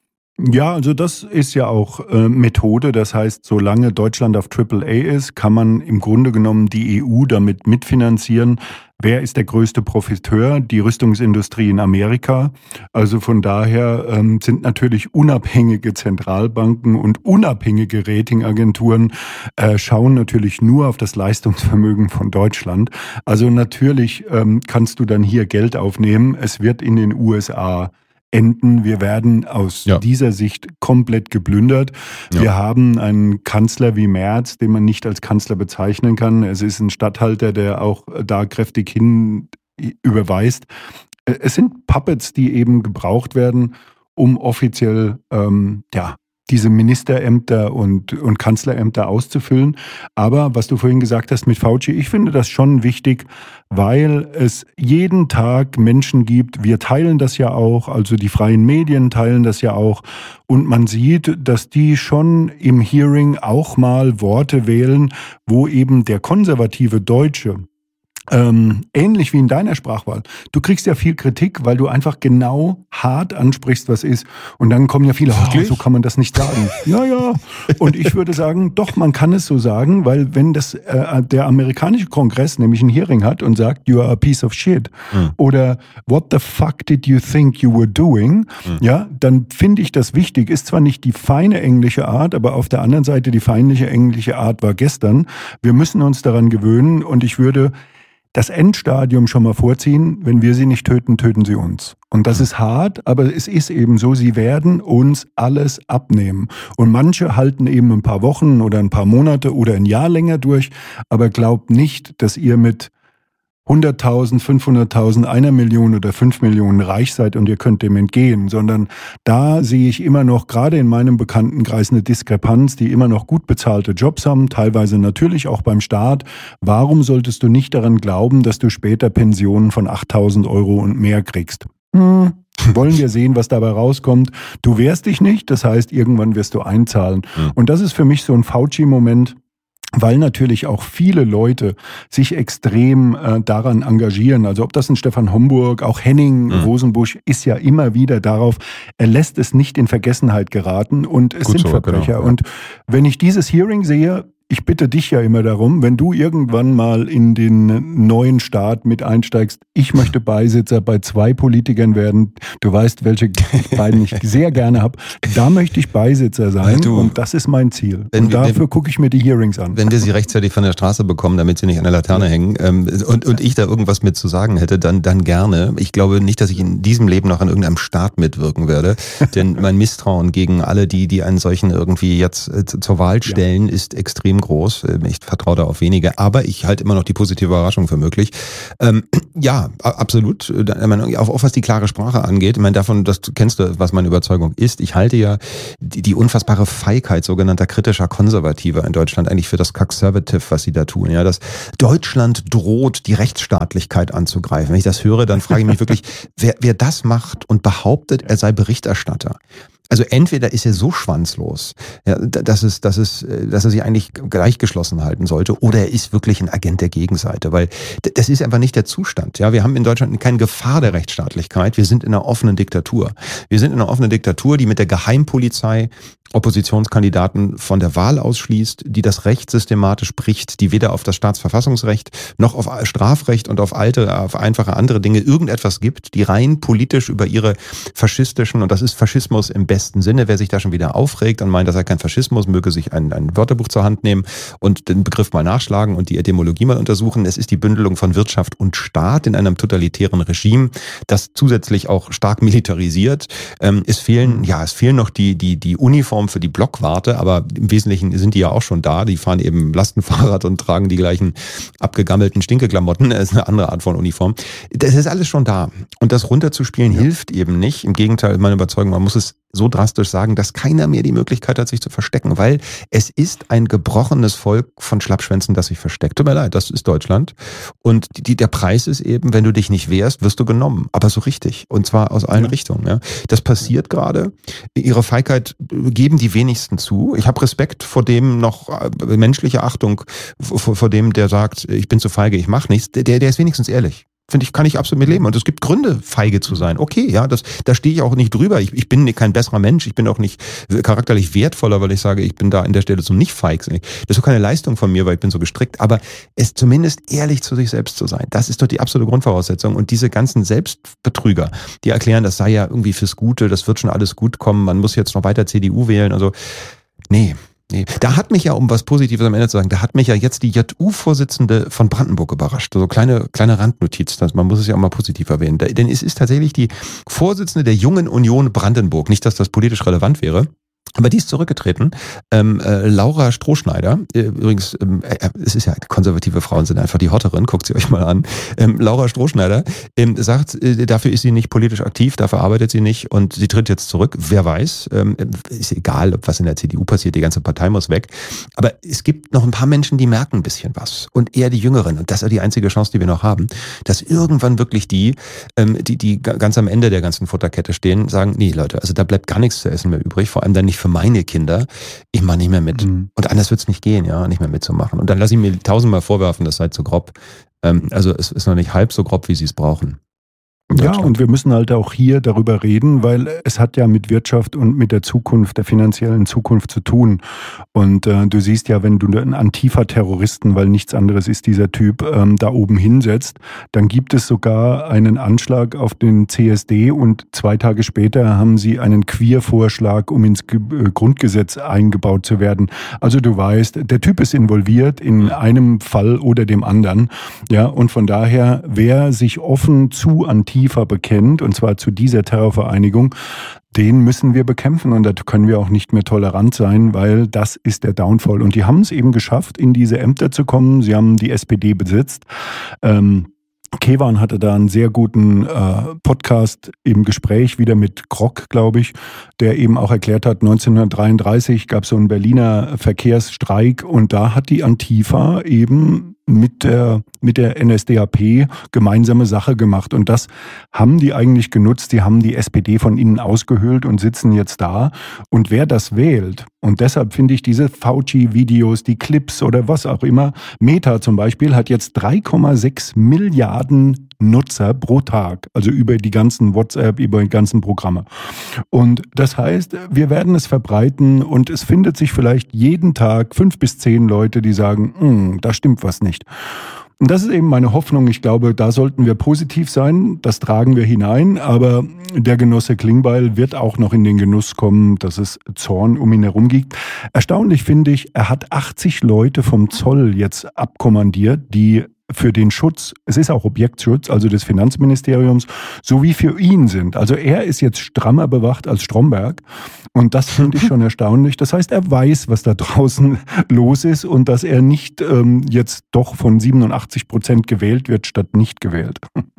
Ja, also das ist ja auch äh, Methode. Das heißt, solange Deutschland auf Triple A ist, kann man im Grunde genommen die E U damit mitfinanzieren. Wer ist der größte Profiteur? Die Rüstungsindustrie in Amerika. Also von daher ähm, sind natürlich unabhängige Zentralbanken und unabhängige Ratingagenturen äh, schauen natürlich nur auf das Leistungsvermögen von Deutschland. Also natürlich ähm, kannst du dann hier Geld aufnehmen. Es wird in den U S A enden. Wir werden aus ja. dieser Sicht komplett geplündert. Ja. Wir haben einen Kanzler wie Merz, den man nicht als Kanzler bezeichnen kann. Es ist ein Statthalter, der auch da kräftig hin überweist. Es sind Puppets, die eben gebraucht werden, um offiziell ähm, ja, diese Ministerämter und, und Kanzlerämter auszufüllen. Aber was du vorhin gesagt hast mit Fauci, ich finde das schon wichtig, weil es jeden Tag Menschen gibt, wir teilen das ja auch, also die freien Medien teilen das ja auch, und man sieht, dass die schon im Hearing auch mal Worte wählen, wo eben der konservative Deutsche, Ähm, ähnlich wie in deiner Sprachwahl. Du kriegst ja viel Kritik, weil du einfach genau hart ansprichst, was ist. Und dann kommen ja viele, oh, so kann man das nicht sagen. ja, ja. Und ich würde sagen, doch, man kann es so sagen, weil wenn das äh, der amerikanische Kongress nämlich ein Hearing hat und sagt, you are a piece of shit mhm. oder what the fuck did you think you were doing, mhm. ja, dann finde ich das wichtig. Ist zwar nicht die feine englische Art, aber auf der anderen Seite die feindliche englische Art war gestern. Wir müssen uns daran gewöhnen und ich würde das Endstadium schon mal vorziehen, wenn wir sie nicht töten, töten sie uns. Und das ist hart, aber es ist eben so, sie werden uns alles abnehmen. Und manche halten eben ein paar Wochen oder ein paar Monate oder ein Jahr länger durch, aber glaubt nicht, dass ihr mit hunderttausend, fünfhunderttausend, einer Million oder fünf Millionen reich seid und ihr könnt dem entgehen, sondern da sehe ich immer noch, gerade in meinem Bekanntenkreis, eine Diskrepanz, die immer noch gut bezahlte Jobs haben, teilweise natürlich auch beim Staat. Warum solltest du nicht daran glauben, dass du später Pensionen von achttausend Euro und mehr kriegst? Hm. Wollen wir sehen, was dabei rauskommt. Du wehrst dich nicht, das heißt, irgendwann wirst du einzahlen. Mhm. Und das ist für mich so ein Fauci-Moment, weil natürlich auch viele Leute sich extrem äh, daran engagieren. Also ob das ein Stefan Homburg, auch Henning mhm. Rosenbusch ist ja immer wieder darauf, er lässt es nicht in Vergessenheit geraten und es Gut sind so, Verbrecher. Genau, ja. Und wenn ich dieses Hearing sehe, ich bitte dich ja immer darum, wenn du irgendwann mal in den neuen Staat mit einsteigst, ich möchte Beisitzer bei zwei Politikern werden, du weißt, welche beiden ich sehr gerne habe, da möchte ich Beisitzer sein du, und das ist mein Ziel. Und wir, dafür gucke ich mir die Hearings an. Wenn wir sie rechtzeitig von der Straße bekommen, damit sie nicht an der Laterne hängen ähm, und, und ich da irgendwas mit zu sagen hätte, dann, dann gerne. Ich glaube nicht, dass ich in diesem Leben noch an irgendeinem Staat mitwirken werde, denn mein Misstrauen gegen alle, die, die einen solchen irgendwie jetzt äh, zur Wahl stellen, ja. ist extrem groß. Ich vertraue da auf wenige, aber ich halte immer noch die positive Überraschung für möglich. Ähm, ja, absolut. Auch, auch was die klare Sprache angeht. Ich meine, davon, das kennst du, was meine Überzeugung ist. Ich halte ja die, die unfassbare Feigheit sogenannter kritischer Konservativer in Deutschland eigentlich für das Conservative, was sie da tun. Ja, dass Deutschland droht, die Rechtsstaatlichkeit anzugreifen. Wenn ich das höre, dann frage ich mich wirklich, wer, wer das macht und behauptet, er sei Berichterstatter. Also entweder ist er so schwanzlos, ja, dass es, dass es, dass er sich eigentlich gleichgeschlossen halten sollte, oder er ist wirklich ein Agent der Gegenseite, weil das ist einfach nicht der Zustand. Ja, wir haben in Deutschland keine Gefahr der Rechtsstaatlichkeit. Wir sind in einer offenen Diktatur. Wir sind in einer offenen Diktatur, die mit der Geheimpolizei Oppositionskandidaten von der Wahl ausschließt, die das Recht systematisch bricht, die weder auf das Staatsverfassungsrecht noch auf Strafrecht und auf alte, auf einfache andere Dinge irgendetwas gibt, die rein politisch über ihre faschistischen, und das ist Faschismus im besten Sinne, wer sich da schon wieder aufregt und meint, das sei kein Faschismus, möge sich ein, ein Wörterbuch zur Hand nehmen und den Begriff mal nachschlagen und die Etymologie mal untersuchen. Es ist die Bündelung von Wirtschaft und Staat in einem totalitären Regime, das zusätzlich auch stark militarisiert. Ähm, es fehlen, ja, es fehlen noch die, die, die Uniform für die Blockwarte, aber im Wesentlichen sind die ja auch schon da. Die fahren eben Lastenfahrrad und tragen die gleichen abgegammelten Stinkeklamotten. Das ist eine andere Art von Uniform. Das ist alles schon da. Und das runterzuspielen ja. hilft eben nicht. Im Gegenteil, meine Überzeugung, man muss es so drastisch sagen, dass keiner mehr die Möglichkeit hat, sich zu verstecken, weil es ist ein gebrochenes Volk von Schlappschwänzen, das sich versteckt. Tut mir leid, das ist Deutschland. Und die, der Preis ist eben, wenn du dich nicht wehrst, wirst du genommen. Aber so richtig. Und zwar aus allen ja. Richtungen. Ja. Das passiert gerade. Ihre Feigheit geben die wenigsten zu. Ich habe Respekt vor dem noch, menschliche Achtung vor, vor dem, der sagt, ich bin zu feige, ich mache nichts. Der, der ist wenigstens ehrlich. Finde ich, kann ich absolut mit leben. Und es gibt Gründe, feige zu sein. Okay, ja, das, da stehe ich auch nicht drüber. Ich, ich bin kein besserer Mensch. Ich bin auch nicht charakterlich wertvoller, weil ich sage, ich bin da an der Stelle zum nicht feig sein. Das ist auch keine Leistung von mir, weil ich bin so gestrickt. Aber es zumindest ehrlich zu sich selbst zu sein, das ist doch die absolute Grundvoraussetzung. Und diese ganzen Selbstbetrüger, die erklären, das sei ja irgendwie fürs Gute, das wird schon alles gut kommen, man muss jetzt noch weiter C D U wählen und so. Nee. Nee, da hat mich ja, um was Positives am Ende zu sagen, da hat mich ja jetzt die J U-Vorsitzende von Brandenburg überrascht. So kleine, kleine Randnotiz, man muss es ja auch mal positiv erwähnen. Denn es ist tatsächlich die Vorsitzende der Jungen Union Brandenburg. Nicht, dass das politisch relevant wäre. Aber die ist zurückgetreten. Ähm, äh, Laura Strohschneider, äh, übrigens, ähm, äh, es ist ja, konservative Frauen sind einfach die Hotteren, guckt sie euch mal an. Ähm, Laura Strohschneider ähm, sagt, äh, dafür ist sie nicht politisch aktiv, dafür arbeitet sie nicht und sie tritt jetzt zurück. Wer weiß, ähm, ist egal, ob was in der C D U passiert, die ganze Partei muss weg. Aber es gibt noch ein paar Menschen, die merken ein bisschen was. Und eher die Jüngeren. Und das ist die einzige Chance, die wir noch haben, dass irgendwann wirklich die, ähm, die, die ganz am Ende der ganzen Futterkette stehen, sagen, nee Leute, also da bleibt gar nichts zu essen mehr übrig, vor allem dann nicht für meine Kinder, ich mache nicht mehr mit. Mhm. Und anders wird es nicht gehen, ja, nicht mehr mitzumachen. Und dann lasse ich mir tausendmal vorwerfen, das sei zu grob. Ähm, also es ist noch nicht halb so grob, wie sie es brauchen. Ja, und wir müssen halt auch hier darüber reden, weil es hat ja mit Wirtschaft und mit der Zukunft, der finanziellen Zukunft zu tun. Und äh, du siehst ja, wenn du einen Antifa-Terroristen, weil nichts anderes ist dieser Typ, ähm, da oben hinsetzt, dann gibt es sogar einen Anschlag auf den C S D und zwei Tage später haben sie einen Queer-Vorschlag, um ins Ge- äh, Grundgesetz eingebaut zu werden. Also du weißt, der Typ ist involviert in einem Fall oder dem anderen. Ja, und von daher, wer sich offen zu Antifa Antifa bekennt, und zwar zu dieser Terrorvereinigung, den müssen wir bekämpfen und da können wir auch nicht mehr tolerant sein, weil das ist der Downfall. Und die haben es eben geschafft, in diese Ämter zu kommen. Sie haben die S P D besitzt. Ähm, Kevan hatte da einen sehr guten äh, Podcast im Gespräch, wieder mit Grock, glaube ich, der eben auch erklärt hat, neunzehnhundertdreiunddreißig gab es so einen Berliner Verkehrsstreik und da hat die Antifa eben mit der, mit der N S D A P gemeinsame Sache gemacht. Und das haben die eigentlich genutzt. Die haben die S P D von innen ausgehöhlt und sitzen jetzt da. Und wer das wählt, und deshalb finde ich diese Fauci-Videos, die Clips oder was auch immer, Meta zum Beispiel hat jetzt drei Komma sechs Milliarden Nutzer pro Tag, also über die ganzen WhatsApp, über die ganzen Programme. Und das heißt, wir werden es verbreiten und es findet sich vielleicht jeden Tag fünf bis zehn Leute, die sagen, da stimmt was nicht. Und das ist eben meine Hoffnung. Ich glaube, da sollten wir positiv sein. Das tragen wir hinein. Aber der Genosse Klingbeil wird auch noch in den Genuss kommen, dass es Zorn um ihn herum gibt. Erstaunlich finde ich, er hat achtzig Leute vom Zoll jetzt abkommandiert, die für den Schutz, es ist auch Objektschutz, also des Finanzministeriums, sowie für ihn sind. Also er ist jetzt strammer bewacht als Stromberg und das finde ich schon erstaunlich. Das heißt, er weiß, was da draußen los ist und dass er nicht ähm, jetzt doch von siebenundachtzig Prozent gewählt wird, statt nicht gewählt.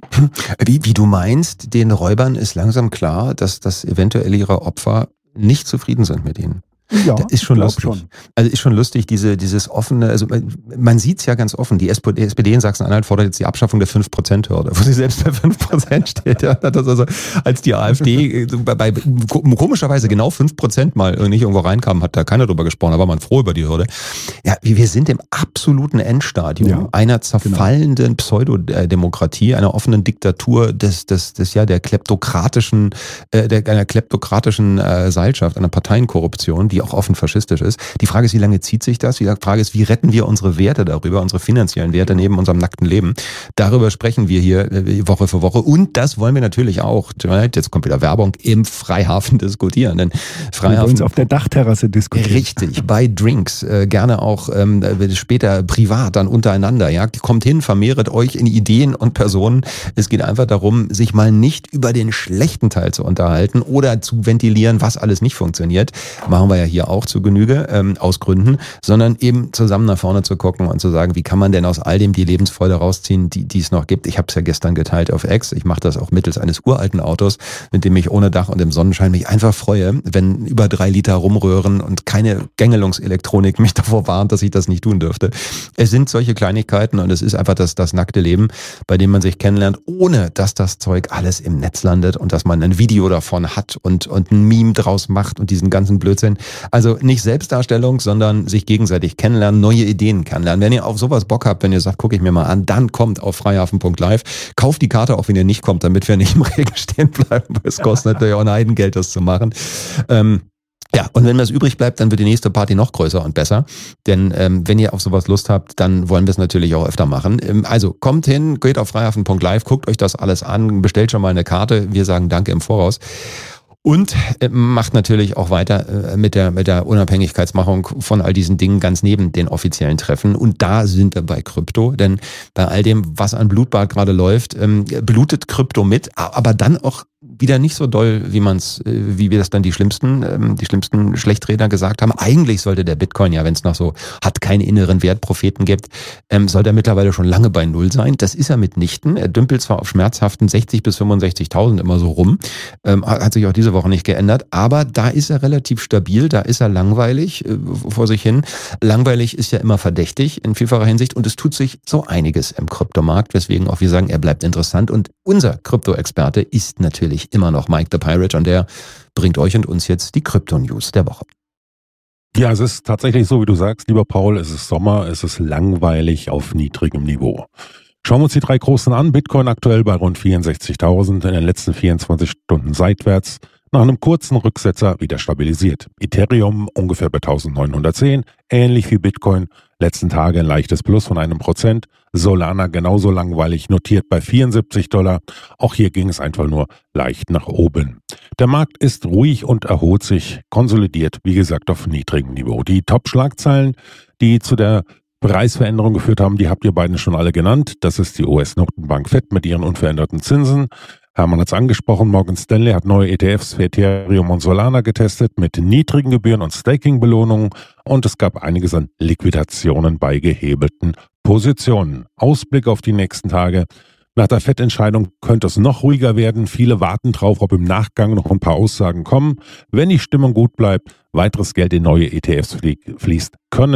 Wie, wie du meinst, den Räubern ist langsam klar, dass, dass eventuell ihre Opfer nicht zufrieden sind mit ihnen. Ja, das ist schon lustig. Schon. Also ist schon lustig, diese, dieses offene, also man, man sieht es ja ganz offen. Die S P D in Sachsen-Anhalt fordert jetzt die Abschaffung der fünf Prozent Hürde, wo sie selbst bei fünf Prozent steht. Ja, das also, als die AfD bei, bei komischerweise genau fünf Prozent mal nicht irgendwo reinkam, hat da keiner drüber gesprochen, da war man froh über die Hürde. Ja, wir sind im absoluten Endstadium ja, einer zerfallenden genau. Pseudodemokratie, einer offenen Diktatur des, des, des ja der kleptokratischen, äh, der, einer kleptokratischen äh, Seilschaft, einer Parteienkorruption, die auch offen faschistisch ist. Die Frage ist, wie lange zieht sich das? Die Frage ist, wie retten wir unsere Werte darüber, unsere finanziellen Werte neben unserem nackten Leben? Darüber sprechen wir hier Woche für Woche und das wollen wir natürlich auch, jetzt kommt wieder Werbung, im Freihafen diskutieren. Denn Freihafen, wir wollen es auf der Dachterrasse diskutieren. Richtig, bei Drinks, äh, gerne auch ähm, später privat dann untereinander. Ja, kommt hin, vermehret euch in Ideen und Personen. Es geht einfach darum, sich mal nicht über den schlechten Teil zu unterhalten oder zu ventilieren, was alles nicht funktioniert. Machen wir ja hier auch zu Genüge, ähm, aus Gründen, sondern eben zusammen nach vorne zu gucken und zu sagen, wie kann man denn aus all dem die Lebensfreude rausziehen, die, die es noch gibt. Ich habe es ja gestern geteilt auf X. Ich mache das auch mittels eines uralten Autos, mit dem ich ohne Dach und im Sonnenschein mich einfach freue, wenn über drei Liter rumrühren und keine Gängelungselektronik mich davor warnt, dass ich das nicht tun dürfte. Es sind solche Kleinigkeiten und es ist einfach das, das nackte Leben, bei dem man sich kennenlernt, ohne dass das Zeug alles im Netz landet und dass man ein Video davon hat und, und ein Meme draus macht und diesen ganzen Blödsinn. Also nicht Selbstdarstellung, sondern sich gegenseitig kennenlernen, neue Ideen kennenlernen. Wenn ihr auf sowas Bock habt, wenn ihr sagt, gucke ich mir mal an, dann kommt auf freihafen punkt live. Kauft die Karte auch, wenn ihr nicht kommt, damit wir nicht im Regen stehen bleiben. Es kostet natürlich auch ein Heidengeld, das zu machen. Ähm, Ja, und wenn was übrig bleibt, dann wird die nächste Party noch größer und besser. Denn ähm, wenn ihr auf sowas Lust habt, dann wollen wir es natürlich auch öfter machen. Ähm, also kommt hin, geht auf freihafen punkt live, guckt euch das alles an, bestellt schon mal eine Karte. Wir sagen Danke im Voraus. Und äh, macht natürlich auch weiter äh, mit der mit der Unabhängigkeitsmachung von all diesen Dingen ganz neben den offiziellen Treffen. Und da sind wir bei Krypto, denn bei all dem, was an Blutbad gerade läuft, ähm, blutet Krypto mit, aber dann auch wieder nicht so doll, wie man's, wie wir das dann die schlimmsten, ähm, die schlimmsten Schlechtredner gesagt haben. Eigentlich sollte der Bitcoin ja, wenn es noch so hat, keinen inneren Wertpropheten gibt, ähm, soll der mittlerweile schon lange bei Null sein. Das ist er mitnichten. Er dümpelt zwar auf schmerzhaften sechzig bis fünfundsechzigtausend immer so rum, ähm, hat sich auch diese Woche nicht geändert, aber da ist er relativ stabil, da ist er langweilig äh, vor sich hin. Langweilig ist ja immer verdächtig in vielfacher Hinsicht und es tut sich so einiges im Kryptomarkt, weswegen auch wir sagen, er bleibt interessant und unser Krypto-Experte ist natürlich immer noch Mike the Pirate und der bringt euch und uns jetzt die Krypto-News der Woche. Ja, es ist tatsächlich so, wie du sagst, lieber Paul, es ist Sommer, es ist langweilig auf niedrigem Niveau. Schauen wir uns die drei großen an. Bitcoin aktuell bei rund vierundsechzigtausend, in den letzten vierundzwanzig Stunden seitwärts, nach einem kurzen Rücksetzer wieder stabilisiert. Ethereum ungefähr bei eintausendneunhundertzehn, ähnlich wie Bitcoin, letzten Tage ein leichtes Plus von einem Prozent. Solana genauso langweilig, notiert bei vierundsiebzig Dollar. Auch hier ging es einfach nur leicht nach oben. Der Markt ist ruhig und erholt sich, konsolidiert, wie gesagt, auf niedrigem Niveau. Die Top-Schlagzeilen, die zu der Preisveränderung geführt haben, die habt ihr beiden schon alle genannt. Das ist die U S-Notenbank Fed mit ihren unveränderten Zinsen. Hermann hat es angesprochen, Morgan Stanley hat neue E T Fs für Ethereum und Solana getestet mit niedrigen Gebühren und Staking-Belohnungen und es gab einiges an Liquidationen bei gehebelten Positionen. Ausblick auf die nächsten Tage. Nach der Fed-Entscheidung könnte es noch ruhiger werden. Viele warten drauf, ob im Nachgang noch ein paar Aussagen kommen. Wenn die Stimmung gut bleibt, weiteres Geld in neue E T Fs fließt, können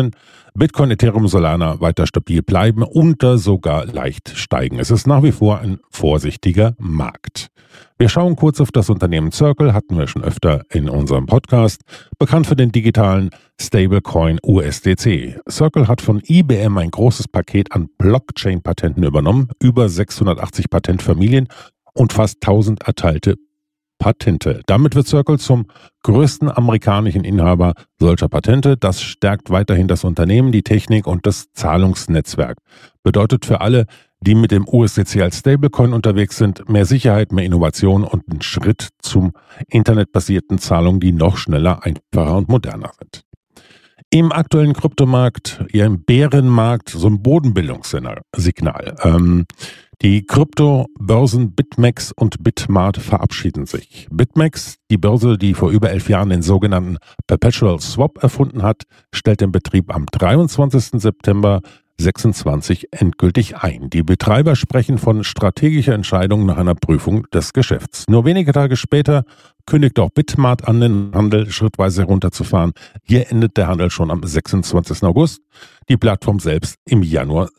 Bitcoin, Ethereum, Solana weiter stabil bleiben und sogar leicht steigen. Es ist nach wie vor ein vorsichtiger Markt. Wir schauen kurz auf das Unternehmen Circle, hatten wir schon öfter in unserem Podcast, bekannt für den digitalen Stablecoin U S D C. Circle hat von I B M ein großes Paket an Blockchain-Patenten übernommen, über sechshundertachtzig Patentfamilien und fast tausend erteilte Patente. Damit wird Circle zum größten amerikanischen Inhaber solcher Patente. Das stärkt weiterhin das Unternehmen, die Technik und das Zahlungsnetzwerk. Bedeutet für alle, die mit dem U S D C als Stablecoin unterwegs sind, mehr Sicherheit, mehr Innovation und einen Schritt zum internetbasierten Zahlungen, die noch schneller, einfacher und moderner sind. Im aktuellen Kryptomarkt, ja im Bärenmarkt, so ein Bodenbildungssignal. Ähm, die Kryptobörsen BitMEX und Bitmart verabschieden sich. BitMEX, die Börse, die vor über elf Jahren den sogenannten Perpetual Swap erfunden hat, stellt den Betrieb am dreiundzwanzigsten September sechsundzwanzig endgültig ein. Die Betreiber sprechen von strategischer Entscheidung nach einer Prüfung des Geschäfts. Nur wenige Tage später kündigt auch Bitmart an, den Handel schrittweise herunterzufahren. Hier endet der Handel schon am sechsundzwanzigsten August. Die Plattform selbst im Januar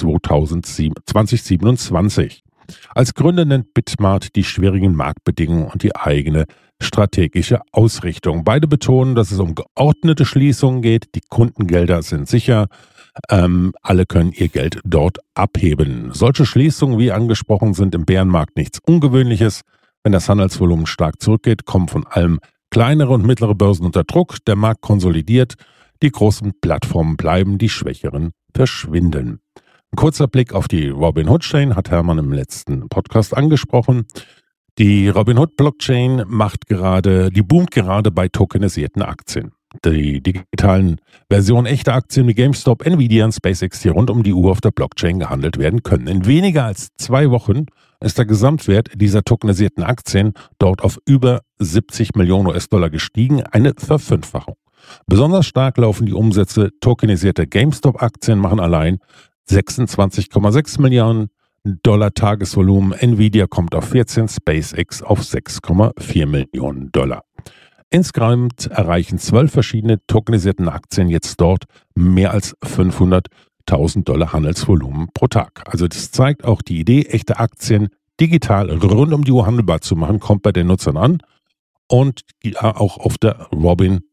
zweitausendsiebenundzwanzig. Als Gründe nennt Bitmart die schwierigen Marktbedingungen und die eigene strategische Ausrichtung. Beide betonen, dass es um geordnete Schließungen geht. Die Kundengelder sind sicher. Ähm, alle können ihr Geld dort abheben. Solche Schließungen, wie angesprochen, sind im Bärenmarkt nichts Ungewöhnliches. Wenn das Handelsvolumen stark zurückgeht, kommen von allem kleinere und mittlere Börsen unter Druck. Der Markt konsolidiert. Die großen Plattformen bleiben, die schwächeren verschwinden. Ein kurzer Blick auf die Robinhood-Chain hat Hermann im letzten Podcast angesprochen. Die Robinhood-Blockchain macht gerade, die boomt gerade bei tokenisierten Aktien. Die digitalen Versionen echter Aktien wie GameStop, Nvidia und SpaceX, die rund um die Uhr auf der Blockchain gehandelt werden können. In weniger als zwei Wochen ist der Gesamtwert dieser tokenisierten Aktien dort auf über siebzig Millionen U S-Dollar gestiegen, eine Verfünffachung. Besonders stark laufen die Umsätze. Tokenisierte GameStop-Aktien machen allein sechsundzwanzig Komma sechs Milliarden Dollar Tagesvolumen. Nvidia kommt auf vierzehn, SpaceX auf sechs Komma vier Millionen Dollar. Insgesamt erreichen zwölf verschiedene tokenisierten Aktien jetzt dort mehr als fünfhunderttausend Dollar Handelsvolumen pro Tag. Also das zeigt auch, die Idee, echte Aktien digital rund um die Uhr handelbar zu machen, kommt bei den Nutzern an und auch auf der Robinhood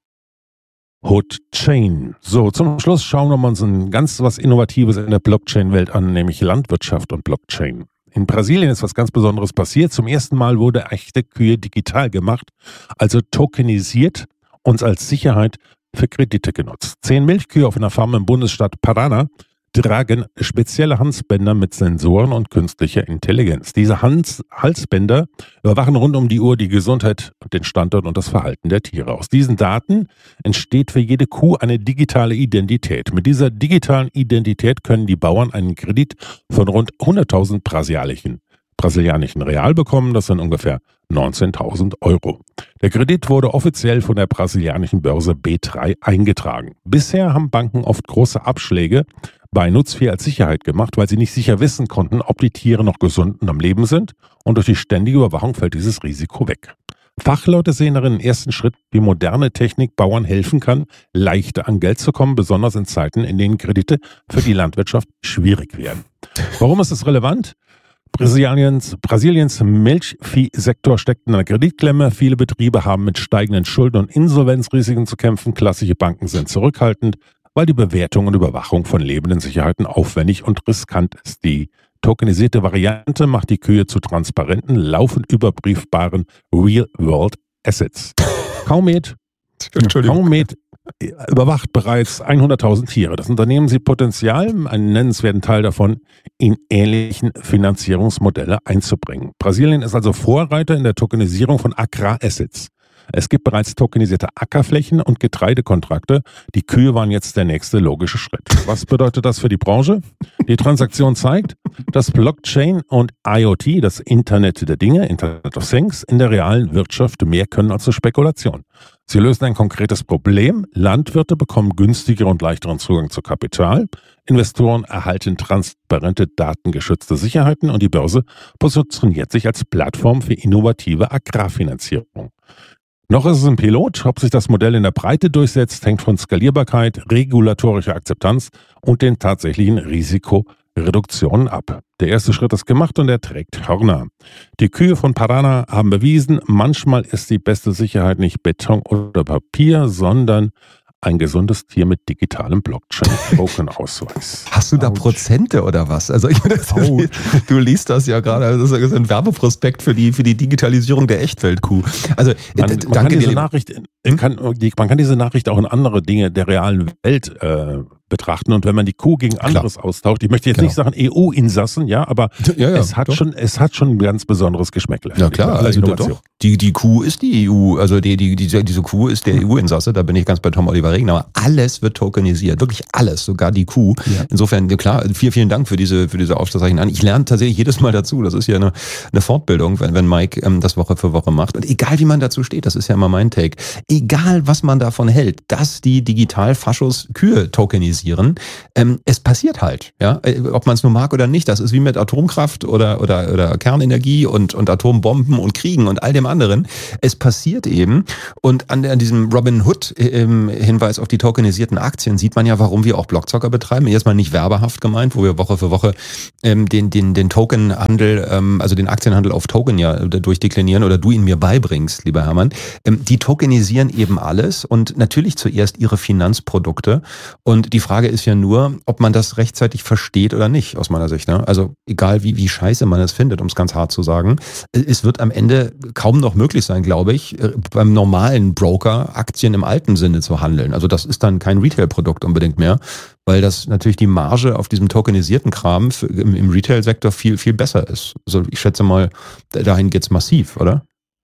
Chain. So, zum Schluss schauen wir uns ein ganz was Innovatives in der Blockchain-Welt an, nämlich Landwirtschaft und Blockchain. In Brasilien ist was ganz Besonderes passiert. Zum ersten Mal wurde echte Kühe digital gemacht, also tokenisiert und als Sicherheit für Kredite genutzt. Zehn Milchkühe auf einer Farm im Bundesstaat Paraná tragen spezielle Halsbänder mit Sensoren und künstlicher Intelligenz. Diese Hals- Halsbänder überwachen rund um die Uhr die Gesundheit, den Standort und das Verhalten der Tiere. Aus diesen Daten entsteht für jede Kuh eine digitale Identität. Mit dieser digitalen Identität können die Bauern einen Kredit von rund hunderttausend brasilianischen, brasilianischen Real bekommen. Das sind ungefähr neunzehntausend Euro. Der Kredit wurde offiziell von der brasilianischen Börse B drei eingetragen. Bisher haben Banken oft große Abschläge bei Nutzvieh als Sicherheit gemacht, weil sie nicht sicher wissen konnten, ob die Tiere noch gesund und am Leben sind, und durch die ständige Überwachung fällt dieses Risiko weg. Fachleute sehen darin einen ersten Schritt, wie moderne Technik Bauern helfen kann, leichter an Geld zu kommen, besonders in Zeiten, in denen Kredite für die Landwirtschaft schwierig werden. Warum ist es relevant? Brasiliens, Brasiliens Milchviehsektor steckt in einer Kreditklemme. Viele Betriebe haben mit steigenden Schulden und Insolvenzrisiken zu kämpfen. Klassische Banken sind zurückhaltend, weil die Bewertung und Überwachung von lebenden Sicherheiten aufwendig und riskant ist. Die tokenisierte Variante macht die Kühe zu transparenten, laufend überprüfbaren Real-World-Assets. Kaumed, Kaumed überwacht bereits hunderttausend Tiere. Das Unternehmen sieht Potenzial, einen nennenswerten Teil davon in ähnlichen Finanzierungsmodelle einzubringen. Brasilien ist also Vorreiter in der Tokenisierung von Agrarassets. Es gibt bereits tokenisierte Ackerflächen und Getreidekontrakte. Die Kühe waren jetzt der nächste logische Schritt. Was bedeutet das für die Branche? Die Transaktion zeigt, dass Blockchain und IoT, das Internet der Dinge, Internet of Things, in der realen Wirtschaft mehr können als zur Spekulation. Sie lösen ein konkretes Problem. Landwirte bekommen günstigeren und leichteren Zugang zu Kapital. Investoren erhalten transparente, datengeschützte Sicherheiten und die Börse positioniert sich als Plattform für innovative Agrarfinanzierung. Noch ist es ein Pilot. Ob sich das Modell in der Breite durchsetzt, hängt von Skalierbarkeit, regulatorischer Akzeptanz und den tatsächlichen Risikoreduktionen ab. Der erste Schritt ist gemacht und er trägt Hörner. Die Kühe von Paraná haben bewiesen, manchmal ist die beste Sicherheit nicht Beton oder Papier, sondern ein gesundes Tier mit digitalem Blockchain-Token-Ausweis. Hast du da Ouch. Prozente oder was? Also ich meine, du liest das ja gerade, das ist ein Werbeprospekt für die, für die Digitalisierung der Echtweltkuh. Also man, man, danke kann diese dir, Nachricht, hm? kann, die, man kann diese Nachricht auch in andere Dinge der realen Welt äh, betrachten. Und wenn man die Kuh gegen anderes Klar. austauscht, ich möchte jetzt genau. nicht sagen E U-Insassen, ja, aber ja, ja, es hat doch. schon, es hat schon ein ganz besonderes Geschmäckle. Ja klar, also doch. Die, die Kuh ist die E U, also die, die, die, diese Kuh ist der E U-Insasse, da bin ich ganz bei Tom Oliver Regenauer. Alles wird tokenisiert, wirklich alles, sogar die Kuh. Ja. Insofern, klar, vielen, vielen Dank für diese, für diese Aufschlussreichen an. Ich lerne tatsächlich jedes Mal dazu, das ist ja eine, eine Fortbildung, wenn, wenn Mike ähm, das Woche für Woche macht. Und egal wie man dazu steht, das ist ja immer mein Take, egal was man davon hält, dass die Digital-Faschos Kühe tokenisieren, ähm, es passiert halt, ja, ob man es nur mag oder nicht, das ist wie mit Atomkraft oder, oder, oder Kernenergie und, und Atombomben und Kriegen und all dem anderen. Es passiert eben und an, an diesem Robin Hood ähm, Hinweis auf die tokenisierten Aktien sieht man ja, warum wir auch Blockzocker betreiben. Erstmal nicht werbehaft gemeint, wo wir Woche für Woche ähm, den, den, den Tokenhandel, ähm, also den Aktienhandel auf Token ja durchdeklinieren oder du ihn mir beibringst, lieber Hermann. Ähm, die tokenisieren eben alles und natürlich zuerst ihre Finanzprodukte und die Frage ist ja nur, ob man das rechtzeitig versteht oder nicht, aus meiner Sicht. Ne? Also egal wie, wie scheiße man es findet, um es ganz hart zu sagen, es wird am Ende kaum noch möglich sein, glaube ich, beim normalen Broker Aktien im alten Sinne zu handeln. Also das ist dann kein Retail-Produkt unbedingt mehr, weil das natürlich die Marge auf diesem tokenisierten Kram für, im, im Retail-Sektor viel, viel besser ist. Also ich schätze mal, dahin geht's massiv, oder?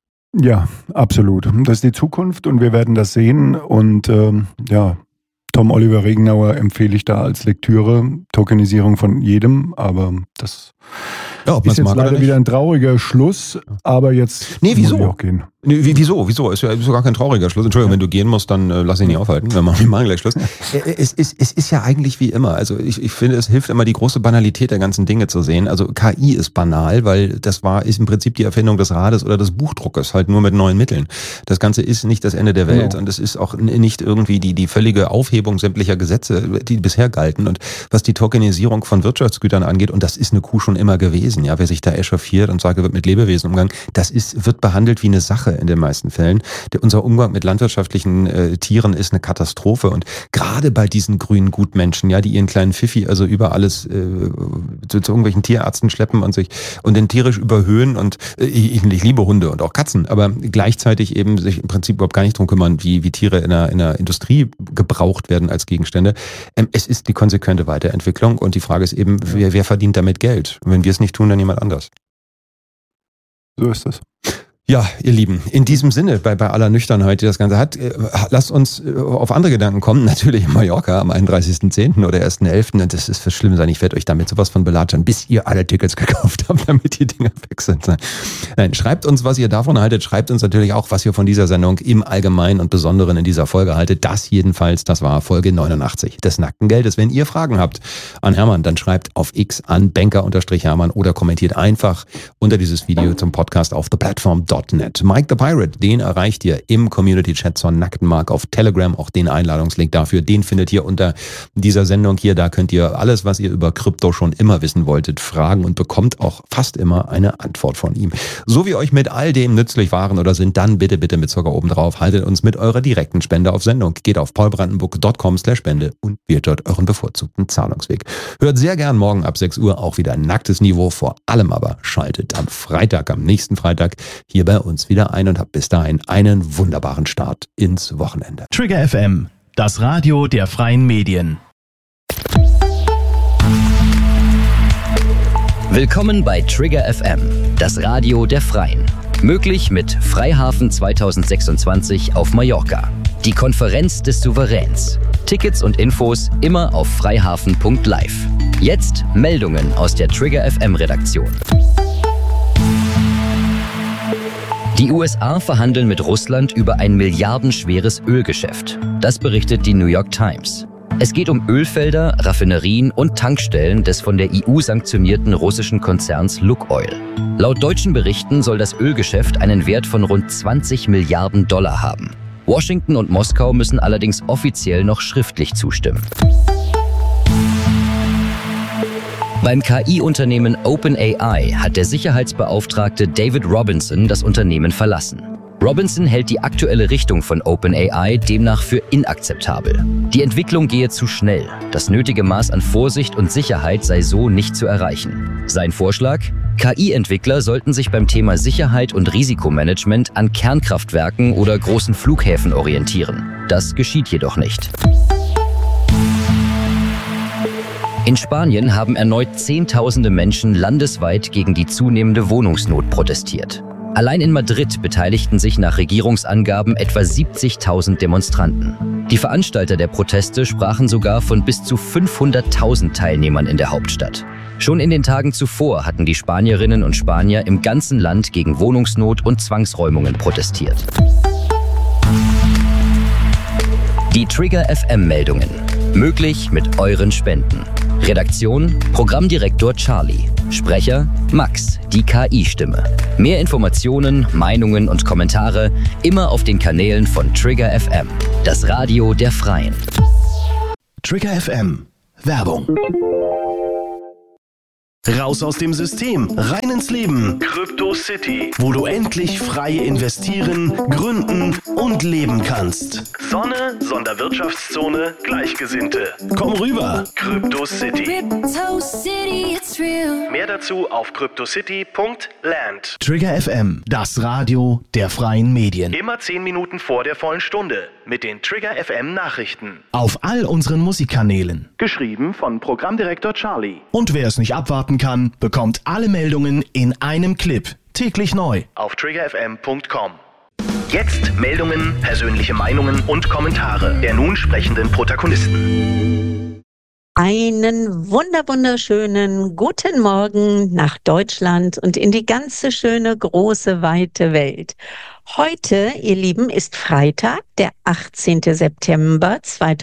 Ja, absolut. Das ist die Zukunft und wir werden das sehen und ähm, ja, Tom Oliver Regenauer empfehle ich da als Lektüre, Tokenisierung von jedem, aber das ja, ist jetzt leider wieder ein trauriger Schluss, aber jetzt nee, wieso? muss ich auch gehen. Nee, wieso? Wieso? Ist ja ist gar kein trauriger Schluss. Entschuldigung, ja. wenn du gehen musst, dann äh, lass ihn nicht aufhalten. Wir machen, wir machen gleich Schluss. es, ist, es ist ja eigentlich wie immer. Also ich, ich finde, es hilft immer, die große Banalität der ganzen Dinge zu sehen. Also K I ist banal, weil das war ist im Prinzip die Erfindung des Rades oder des Buchdruckes, halt nur mit neuen Mitteln. Das Ganze ist nicht das Ende der Welt genau. und es ist auch nicht irgendwie die, die völlige Aufhebung sämtlicher Gesetze, die bisher galten. Und was die Tokenisierung von Wirtschaftsgütern angeht, und das ist eine Kuh schon immer gewesen, ja, wer sich da echauffiert und sagt, er wird mit Lebewesen umgegangen, das ist, wird behandelt wie eine Sache in den meisten Fällen. Der, unser Umgang mit landwirtschaftlichen äh, Tieren ist eine Katastrophe und gerade bei diesen grünen Gutmenschen, ja, die ihren kleinen Pfiffi also über alles äh, zu, zu irgendwelchen Tierärzten schleppen und sich und den tierisch überhöhen und äh, ich, ich liebe Hunde und auch Katzen, aber gleichzeitig eben sich im Prinzip überhaupt gar nicht drum kümmern, wie, wie Tiere in der, in der Industrie gebraucht werden als Gegenstände. Ähm, es ist die konsequente Weiterentwicklung und die Frage ist eben, wer, wer verdient damit Geld? Und wenn wir es nicht tun, dann jemand anders. So ist das. Ja, ihr Lieben, in diesem Sinne, bei, bei aller Nüchternheit, die das Ganze hat, äh, lasst uns äh, auf andere Gedanken kommen. Natürlich in Mallorca am einunddreißigsten zehnten oder ersten elften Und das ist für schlimm sein. Ich werde euch damit sowas von belatschern, bis ihr alle Tickets gekauft habt, damit die Dinger weg sind. Nein, schreibt uns, was ihr davon haltet. Schreibt uns natürlich auch, was ihr von dieser Sendung im Allgemeinen und Besonderen in dieser Folge haltet. Das jedenfalls, das war Folge neunundachtzig des Nackten Geldes. Wenn ihr Fragen habt an Hermann, dann schreibt auf X an banker-hermann oder kommentiert einfach unter dieses Video zum Podcast auf the platform. Mike the Pirate, den erreicht ihr im Community-Chat zur Nackten Mark auf Telegram. Auch den Einladungslink dafür, den findet ihr unter dieser Sendung hier. Da könnt ihr alles, was ihr über Krypto schon immer wissen wolltet, fragen und bekommt auch fast immer eine Antwort von ihm. So wie euch mit all dem nützlich waren oder sind, dann bitte, bitte mit Zucker oben drauf. Haltet uns mit eurer direkten Spende auf Sendung. Geht auf paulbrandenburg punkt com slash spende und wählt dort euren bevorzugten Zahlungsweg. Hört sehr gern morgen ab sechs Uhr auch wieder nacktes Niveau. Vor allem aber schaltet am Freitag, am nächsten Freitag hier bei uns wieder ein und habt bis dahin einen wunderbaren Start ins Wochenende. Trigger F M, das Radio der freien Medien. Willkommen bei Trigger F M, das Radio der Freien. Möglich mit Freihafen zweitausendsechsundzwanzig auf Mallorca. Die Konferenz des Souveräns. Tickets und Infos immer auf freihafen punkt live. Jetzt Meldungen aus der Trigger F M Redaktion. Die U S A verhandeln mit Russland über ein milliardenschweres Ölgeschäft. Das berichtet die New York Times. Es geht um Ölfelder, Raffinerien und Tankstellen des von der E U sanktionierten russischen Konzerns Lukoil. Laut deutschen Berichten soll das Ölgeschäft einen Wert von rund zwanzig Milliarden Dollar haben. Washington und Moskau müssen allerdings offiziell noch schriftlich zustimmen. Beim K I-Unternehmen OpenAI hat der Sicherheitsbeauftragte David Robinson das Unternehmen verlassen. Robinson hält die aktuelle Richtung von OpenAI demnach für inakzeptabel. Die Entwicklung gehe zu schnell. Das nötige Maß an Vorsicht und Sicherheit sei so nicht zu erreichen. Sein Vorschlag? K I-Entwickler sollten sich beim Thema Sicherheit und Risikomanagement an Kernkraftwerken oder großen Flughäfen orientieren. Das geschieht jedoch nicht. In Spanien haben erneut Zehntausende Menschen landesweit gegen die zunehmende Wohnungsnot protestiert. Allein in Madrid beteiligten sich nach Regierungsangaben etwa siebzigtausend Demonstranten. Die Veranstalter der Proteste sprachen sogar von bis zu fünfhunderttausend Teilnehmern in der Hauptstadt. Schon in den Tagen zuvor hatten die Spanierinnen und Spanier im ganzen Land gegen Wohnungsnot und Zwangsräumungen protestiert. Die Trigger F M-Meldungen. Möglich mit euren Spenden. Redaktion: Programmdirektor Charlie. Sprecher: Max, die K I-Stimme. Mehr Informationen, Meinungen und Kommentare immer auf den Kanälen von Trigger F M, das Radio der Freien. Trigger F M. Werbung. Raus aus dem System, rein ins Leben. Crypto City, wo du endlich frei investieren, gründen und leben kannst. Sonne, Sonderwirtschaftszone, Gleichgesinnte. Komm rüber, Crypto City. Crypto City, it's real. Mehr dazu auf cryptocity punkt land. Trigger F M, das Radio der freien Medien. Immer zehn Minuten vor der vollen Stunde mit den Trigger F M Nachrichten. Auf all unseren Musikkanälen. Geschrieben von Programmdirektor Charlie. Und wer es nicht abwarten kann, bekommt alle Meldungen in einem Clip. Täglich neu. Auf trigger f m punkt com. Jetzt Meldungen, persönliche Meinungen und Kommentare der nun sprechenden Protagonisten. Einen wunder wunderschönen guten Morgen nach Deutschland und in die ganze schöne, große, weite Welt. Heute, ihr Lieben, ist Freitag, der achtzehnten September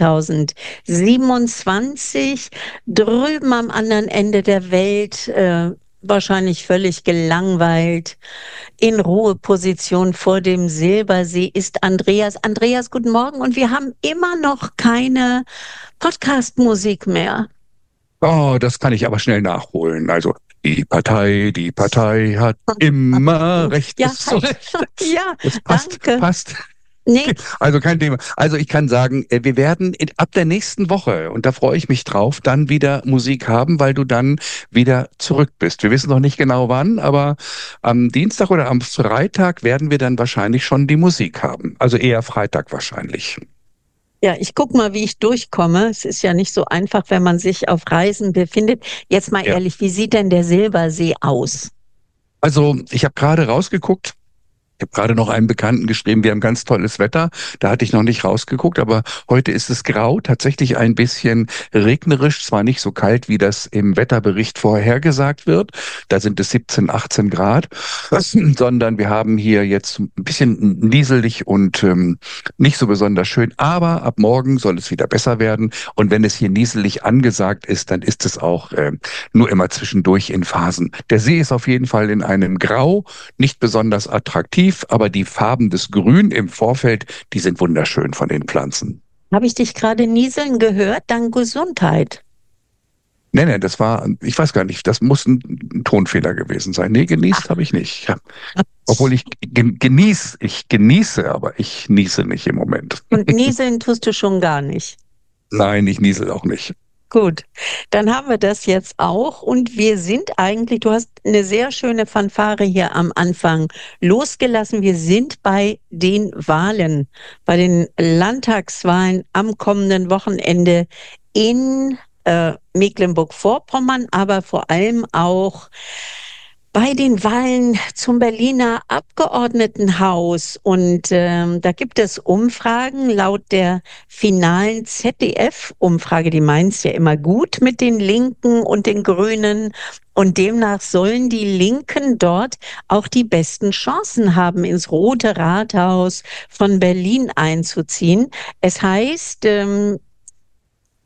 zweitausendsiebenundzwanzig. Drüben am anderen Ende der Welt, äh, wahrscheinlich völlig gelangweilt, in Ruheposition vor dem Silbersee ist Andreas. Andreas, guten Morgen. Und wir haben immer noch keine Podcast-Musik mehr. Oh, das kann ich aber schnell nachholen. Also die Partei, die Partei hat immer Recht. Ja, so ja, das passt, danke. passt. Nee. Also kein Thema. Also ich kann sagen, wir werden in, ab der nächsten Woche, und da freue ich mich drauf, dann wieder Musik haben, weil du dann wieder zurück bist. Wir wissen noch nicht genau wann, aber am Dienstag oder am Freitag werden wir dann wahrscheinlich schon die Musik haben. Also eher Freitag wahrscheinlich. Ja, ich guck mal, wie ich durchkomme. Es ist ja nicht so einfach, wenn man sich auf Reisen befindet. Jetzt mal Ja. ehrlich, wie sieht denn der Silbersee aus? Also ich habe gerade rausgeguckt. Ich habe gerade noch einem Bekannten geschrieben, wir haben ganz tolles Wetter. Da hatte ich noch nicht rausgeguckt, aber heute ist es grau, tatsächlich ein bisschen regnerisch, zwar nicht so kalt, wie das im Wetterbericht vorhergesagt wird. Da sind es siebzehn, achtzehn Grad, sondern wir haben hier jetzt ein bisschen nieselig und ähm, nicht so besonders schön. Aber ab morgen soll es wieder besser werden. Und wenn es hier nieselig angesagt ist, dann ist es auch äh, nur immer zwischendurch in Phasen. Der See ist auf jeden Fall in einem Grau, nicht besonders attraktiv, aber die Farben des Grün im Vorfeld, die sind wunderschön von den Pflanzen. Habe ich dich gerade nieseln gehört? Dann Gesundheit. Nee, nee, das war, ich weiß gar nicht, das muss ein Tonfehler gewesen sein. Nee, genießt habe ich nicht. Ja. Obwohl ich gen- genieße, ich genieße, aber ich niese nicht im Moment. Und nieseln tust du schon gar nicht. Nein, ich niesel auch nicht. Gut, dann haben wir das jetzt auch und wir sind eigentlich, du hast eine sehr schöne Fanfare hier am Anfang losgelassen. Wir sind bei den Wahlen, bei den Landtagswahlen am kommenden Wochenende in äh, Mecklenburg-Vorpommern, aber vor allem auch bei den Wahlen zum Berliner Abgeordnetenhaus. Und ähm, da gibt es Umfragen laut der finalen Z D F-Umfrage, die meint es ja immer gut mit den Linken und den Grünen. Und demnach sollen die Linken dort auch die besten Chancen haben, ins Rote Rathaus von Berlin einzuziehen. Es heißt, ähm,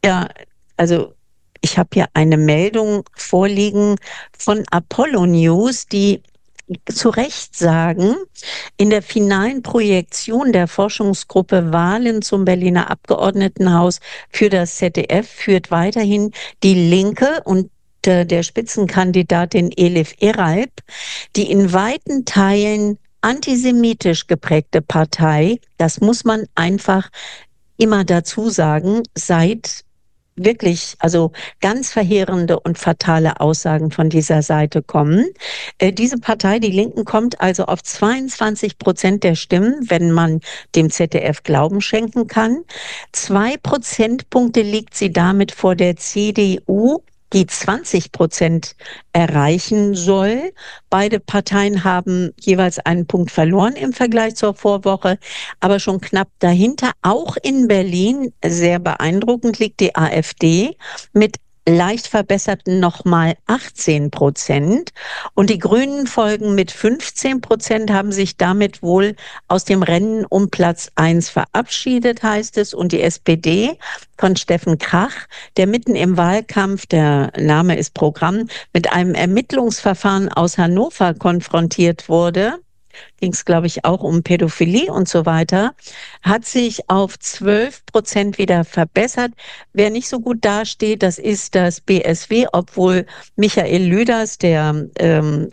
Ja, also ich habe hier eine Meldung vorliegen von Apollo News, die zu Recht sagen, in der finalen Projektion der Forschungsgruppe Wahlen zum Berliner Abgeordnetenhaus für das Z D F führt weiterhin die Linke und der Spitzenkandidatin Elif Eralp, die in weiten Teilen antisemitisch geprägte Partei, das muss man einfach immer dazu sagen, seit wirklich, also ganz verheerende und fatale Aussagen von dieser Seite kommen. Äh, diese Partei, die Linken, kommt also auf zweiundzwanzig Prozent der Stimmen, wenn man dem Z D F Glauben schenken kann. Zwei Prozentpunkte liegt sie damit vor der C D U, die zwanzig Prozent erreichen soll. Beide Parteien haben jeweils einen Punkt verloren im Vergleich zur Vorwoche, aber schon knapp dahinter, auch in Berlin, sehr beeindruckend, liegt die AfD mit leicht verbesserten nochmal achtzehn Prozent. Und die Grünen folgen mit fünfzehn Prozent, haben sich damit wohl aus dem Rennen um Platz eins verabschiedet, heißt es. Und die S P D von Steffen Krach, der mitten im Wahlkampf, der Name ist Programm, mit einem Ermittlungsverfahren aus Hannover konfrontiert wurde, ging es, glaube ich, auch um Pädophilie und so weiter, hat sich auf zwölf Prozent wieder verbessert. Wer nicht so gut dasteht, das ist das B S W, obwohl Michael Lüders, der ähm,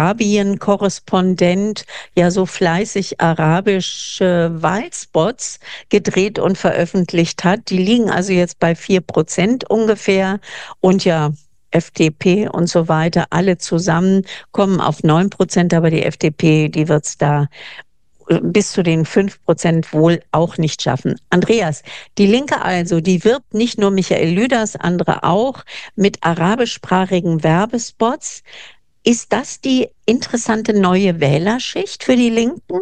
Arabien-Korrespondent, ja so fleißig arabische Wahlspots gedreht und veröffentlicht hat. Die liegen also jetzt bei vier Prozent ungefähr und ja, F D P und so weiter, alle zusammen kommen auf neun Prozent, aber die F D P, die wird es da bis zu den fünf Prozent wohl auch nicht schaffen. Andreas, die Linke also, die wirbt nicht nur Michael Lüders, andere auch, mit arabischsprachigen Werbespots. Ist das die interessante neue Wählerschicht für die Linken?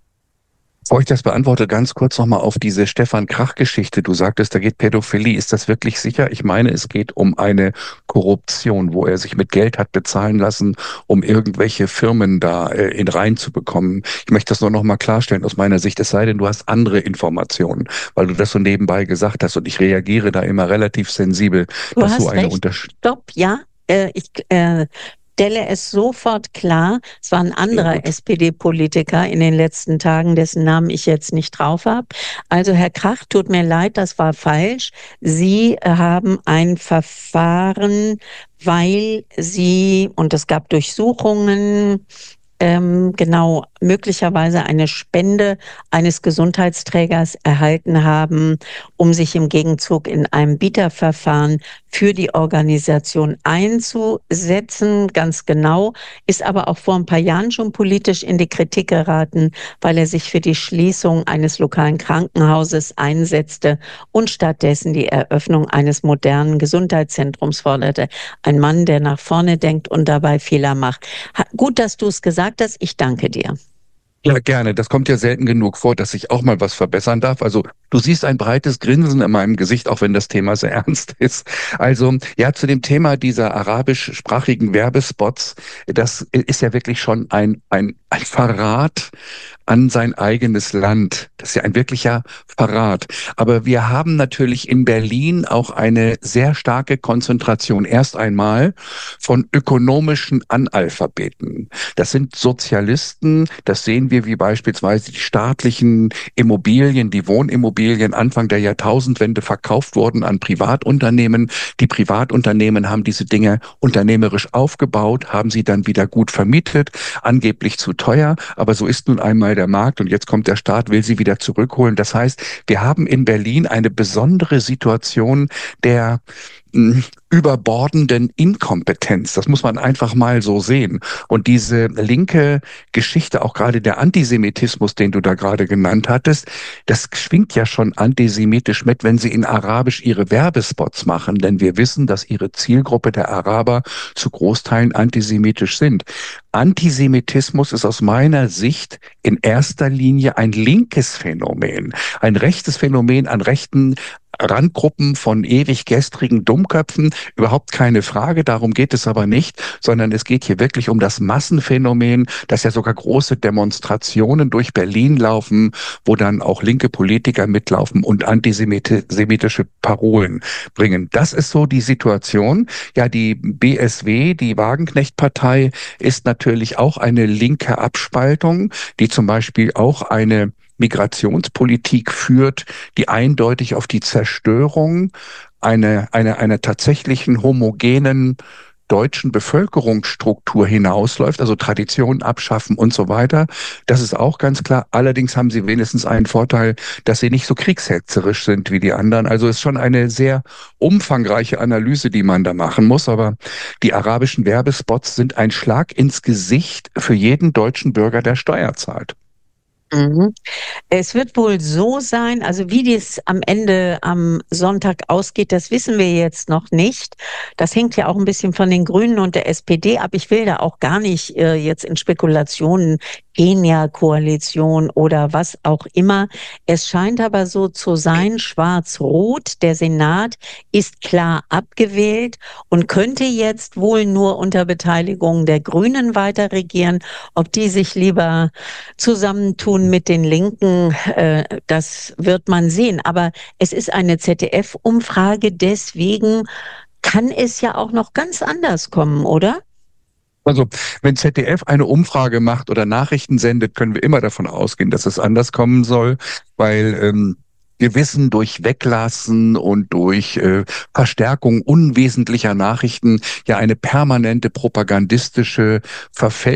Bevor ich das beantworte, ganz kurz nochmal auf diese Stefan Krach-Geschichte. Du sagtest, da geht Pädophilie. Ist das wirklich sicher? Ich meine, es geht um eine Korruption, wo er sich mit Geld hat bezahlen lassen, um irgendwelche Firmen da äh, in reinzubekommen. Ich möchte das nur nochmal klarstellen aus meiner Sicht. Es sei denn, du hast andere Informationen, weil du das so nebenbei gesagt hast und ich reagiere da immer relativ sensibel, du dass hast so eine recht. Unterschied. Stopp, ja. Äh, ich äh stelle es sofort klar, es war ein anderer S P D-Politiker in den letzten Tagen, dessen Namen ich jetzt nicht drauf habe. Also Herr Krach, tut mir leid, das war falsch. Sie haben ein Verfahren, weil Sie, und es gab Durchsuchungen, ähm, genau, möglicherweise eine Spende eines Gesundheitsträgers erhalten haben, um sich im Gegenzug in einem Bieterverfahren für die Organisation einzusetzen. Ganz genau, ist aber auch vor ein paar Jahren schon politisch in die Kritik geraten, weil er sich für die Schließung eines lokalen Krankenhauses einsetzte und stattdessen die Eröffnung eines modernen Gesundheitszentrums forderte. Ein Mann, der nach vorne denkt und dabei Fehler macht. Ha- Gut, dass du es gesagt hast. Ich danke dir. Ja, gerne. Das kommt ja selten genug vor, dass ich auch mal was verbessern darf. Also du siehst ein breites Grinsen in meinem Gesicht, auch wenn das Thema sehr ernst ist. Also ja, zu dem Thema dieser arabischsprachigen Werbespots, das ist ja wirklich schon ein, ein, ein Verrat an sein eigenes Land. Das ist ja ein wirklicher Verrat. Aber wir haben natürlich in Berlin auch eine sehr starke Konzentration erst einmal von ökonomischen Analphabeten. Das sind Sozialisten, das sehen wir wie beispielsweise die staatlichen Immobilien, die Wohnimmobilien Anfang der Jahrtausendwende verkauft wurden an Privatunternehmen. Die Privatunternehmen haben diese Dinge unternehmerisch aufgebaut, haben sie dann wieder gut vermietet, angeblich zu teuer, aber so ist nun einmal der Markt und jetzt kommt der Staat, will sie wieder zurückholen. Das heißt, wir haben in Berlin eine besondere Situation der mh, überbordenden Inkompetenz. Das muss man einfach mal so sehen. Und diese linke Geschichte, auch gerade der Antisemitismus, den du da gerade genannt hattest, das schwingt ja schon antisemitisch mit, wenn sie in Arabisch ihre Werbespots machen. Denn wir wissen, dass ihre Zielgruppe der Araber zu Großteilen antisemitisch sind. Antisemitismus ist aus meiner Sicht in erster Linie ein linkes Phänomen, ein rechtes Phänomen an rechten Randgruppen von ewig gestrigen Dummköpfen, überhaupt keine Frage, darum geht es aber nicht, sondern es geht hier wirklich um das Massenphänomen, dass ja sogar große Demonstrationen durch Berlin laufen, wo dann auch linke Politiker mitlaufen und antisemitische Parolen bringen. Das ist so die Situation. Ja, die B S W, die Wagenknecht-Partei, ist natürlich auch eine linke Abspaltung, die zum Beispiel auch eine Migrationspolitik führt, die eindeutig auf die Zerstörung einer, einer, einer tatsächlichen homogenen deutschen Bevölkerungsstruktur hinausläuft, also Traditionen abschaffen und so weiter. Das ist auch ganz klar. Allerdings haben sie wenigstens einen Vorteil, dass sie nicht so kriegshetzerisch sind wie die anderen. Also ist schon eine sehr umfangreiche Analyse, die man da machen muss. Aber die arabischen Werbespots sind ein Schlag ins Gesicht für jeden deutschen Bürger, der Steuer zahlt. Mhm. Es wird wohl so sein, also wie dies am Ende am Sonntag ausgeht, das wissen wir jetzt noch nicht. Das hängt ja auch ein bisschen von den Grünen und der S P D ab. Ich will da auch gar nicht äh, jetzt in Spekulationen Kenia-Koalition oder was auch immer. Es scheint aber so zu sein, schwarz-rot, der Senat ist klar abgewählt und könnte jetzt wohl nur unter Beteiligung der Grünen weiter regieren. Ob die sich lieber zusammentun mit den Linken, äh, das wird man sehen. Aber es ist eine Z D F-Umfrage, deswegen kann es ja auch noch ganz anders kommen, oder? Also, wenn Z D F eine Umfrage macht oder Nachrichten sendet, können wir immer davon ausgehen, dass es anders kommen soll, weil ähm, wir wissen durch Weglassen und durch äh, Verstärkung unwesentlicher Nachrichten ja eine permanente propagandistische Verfälschung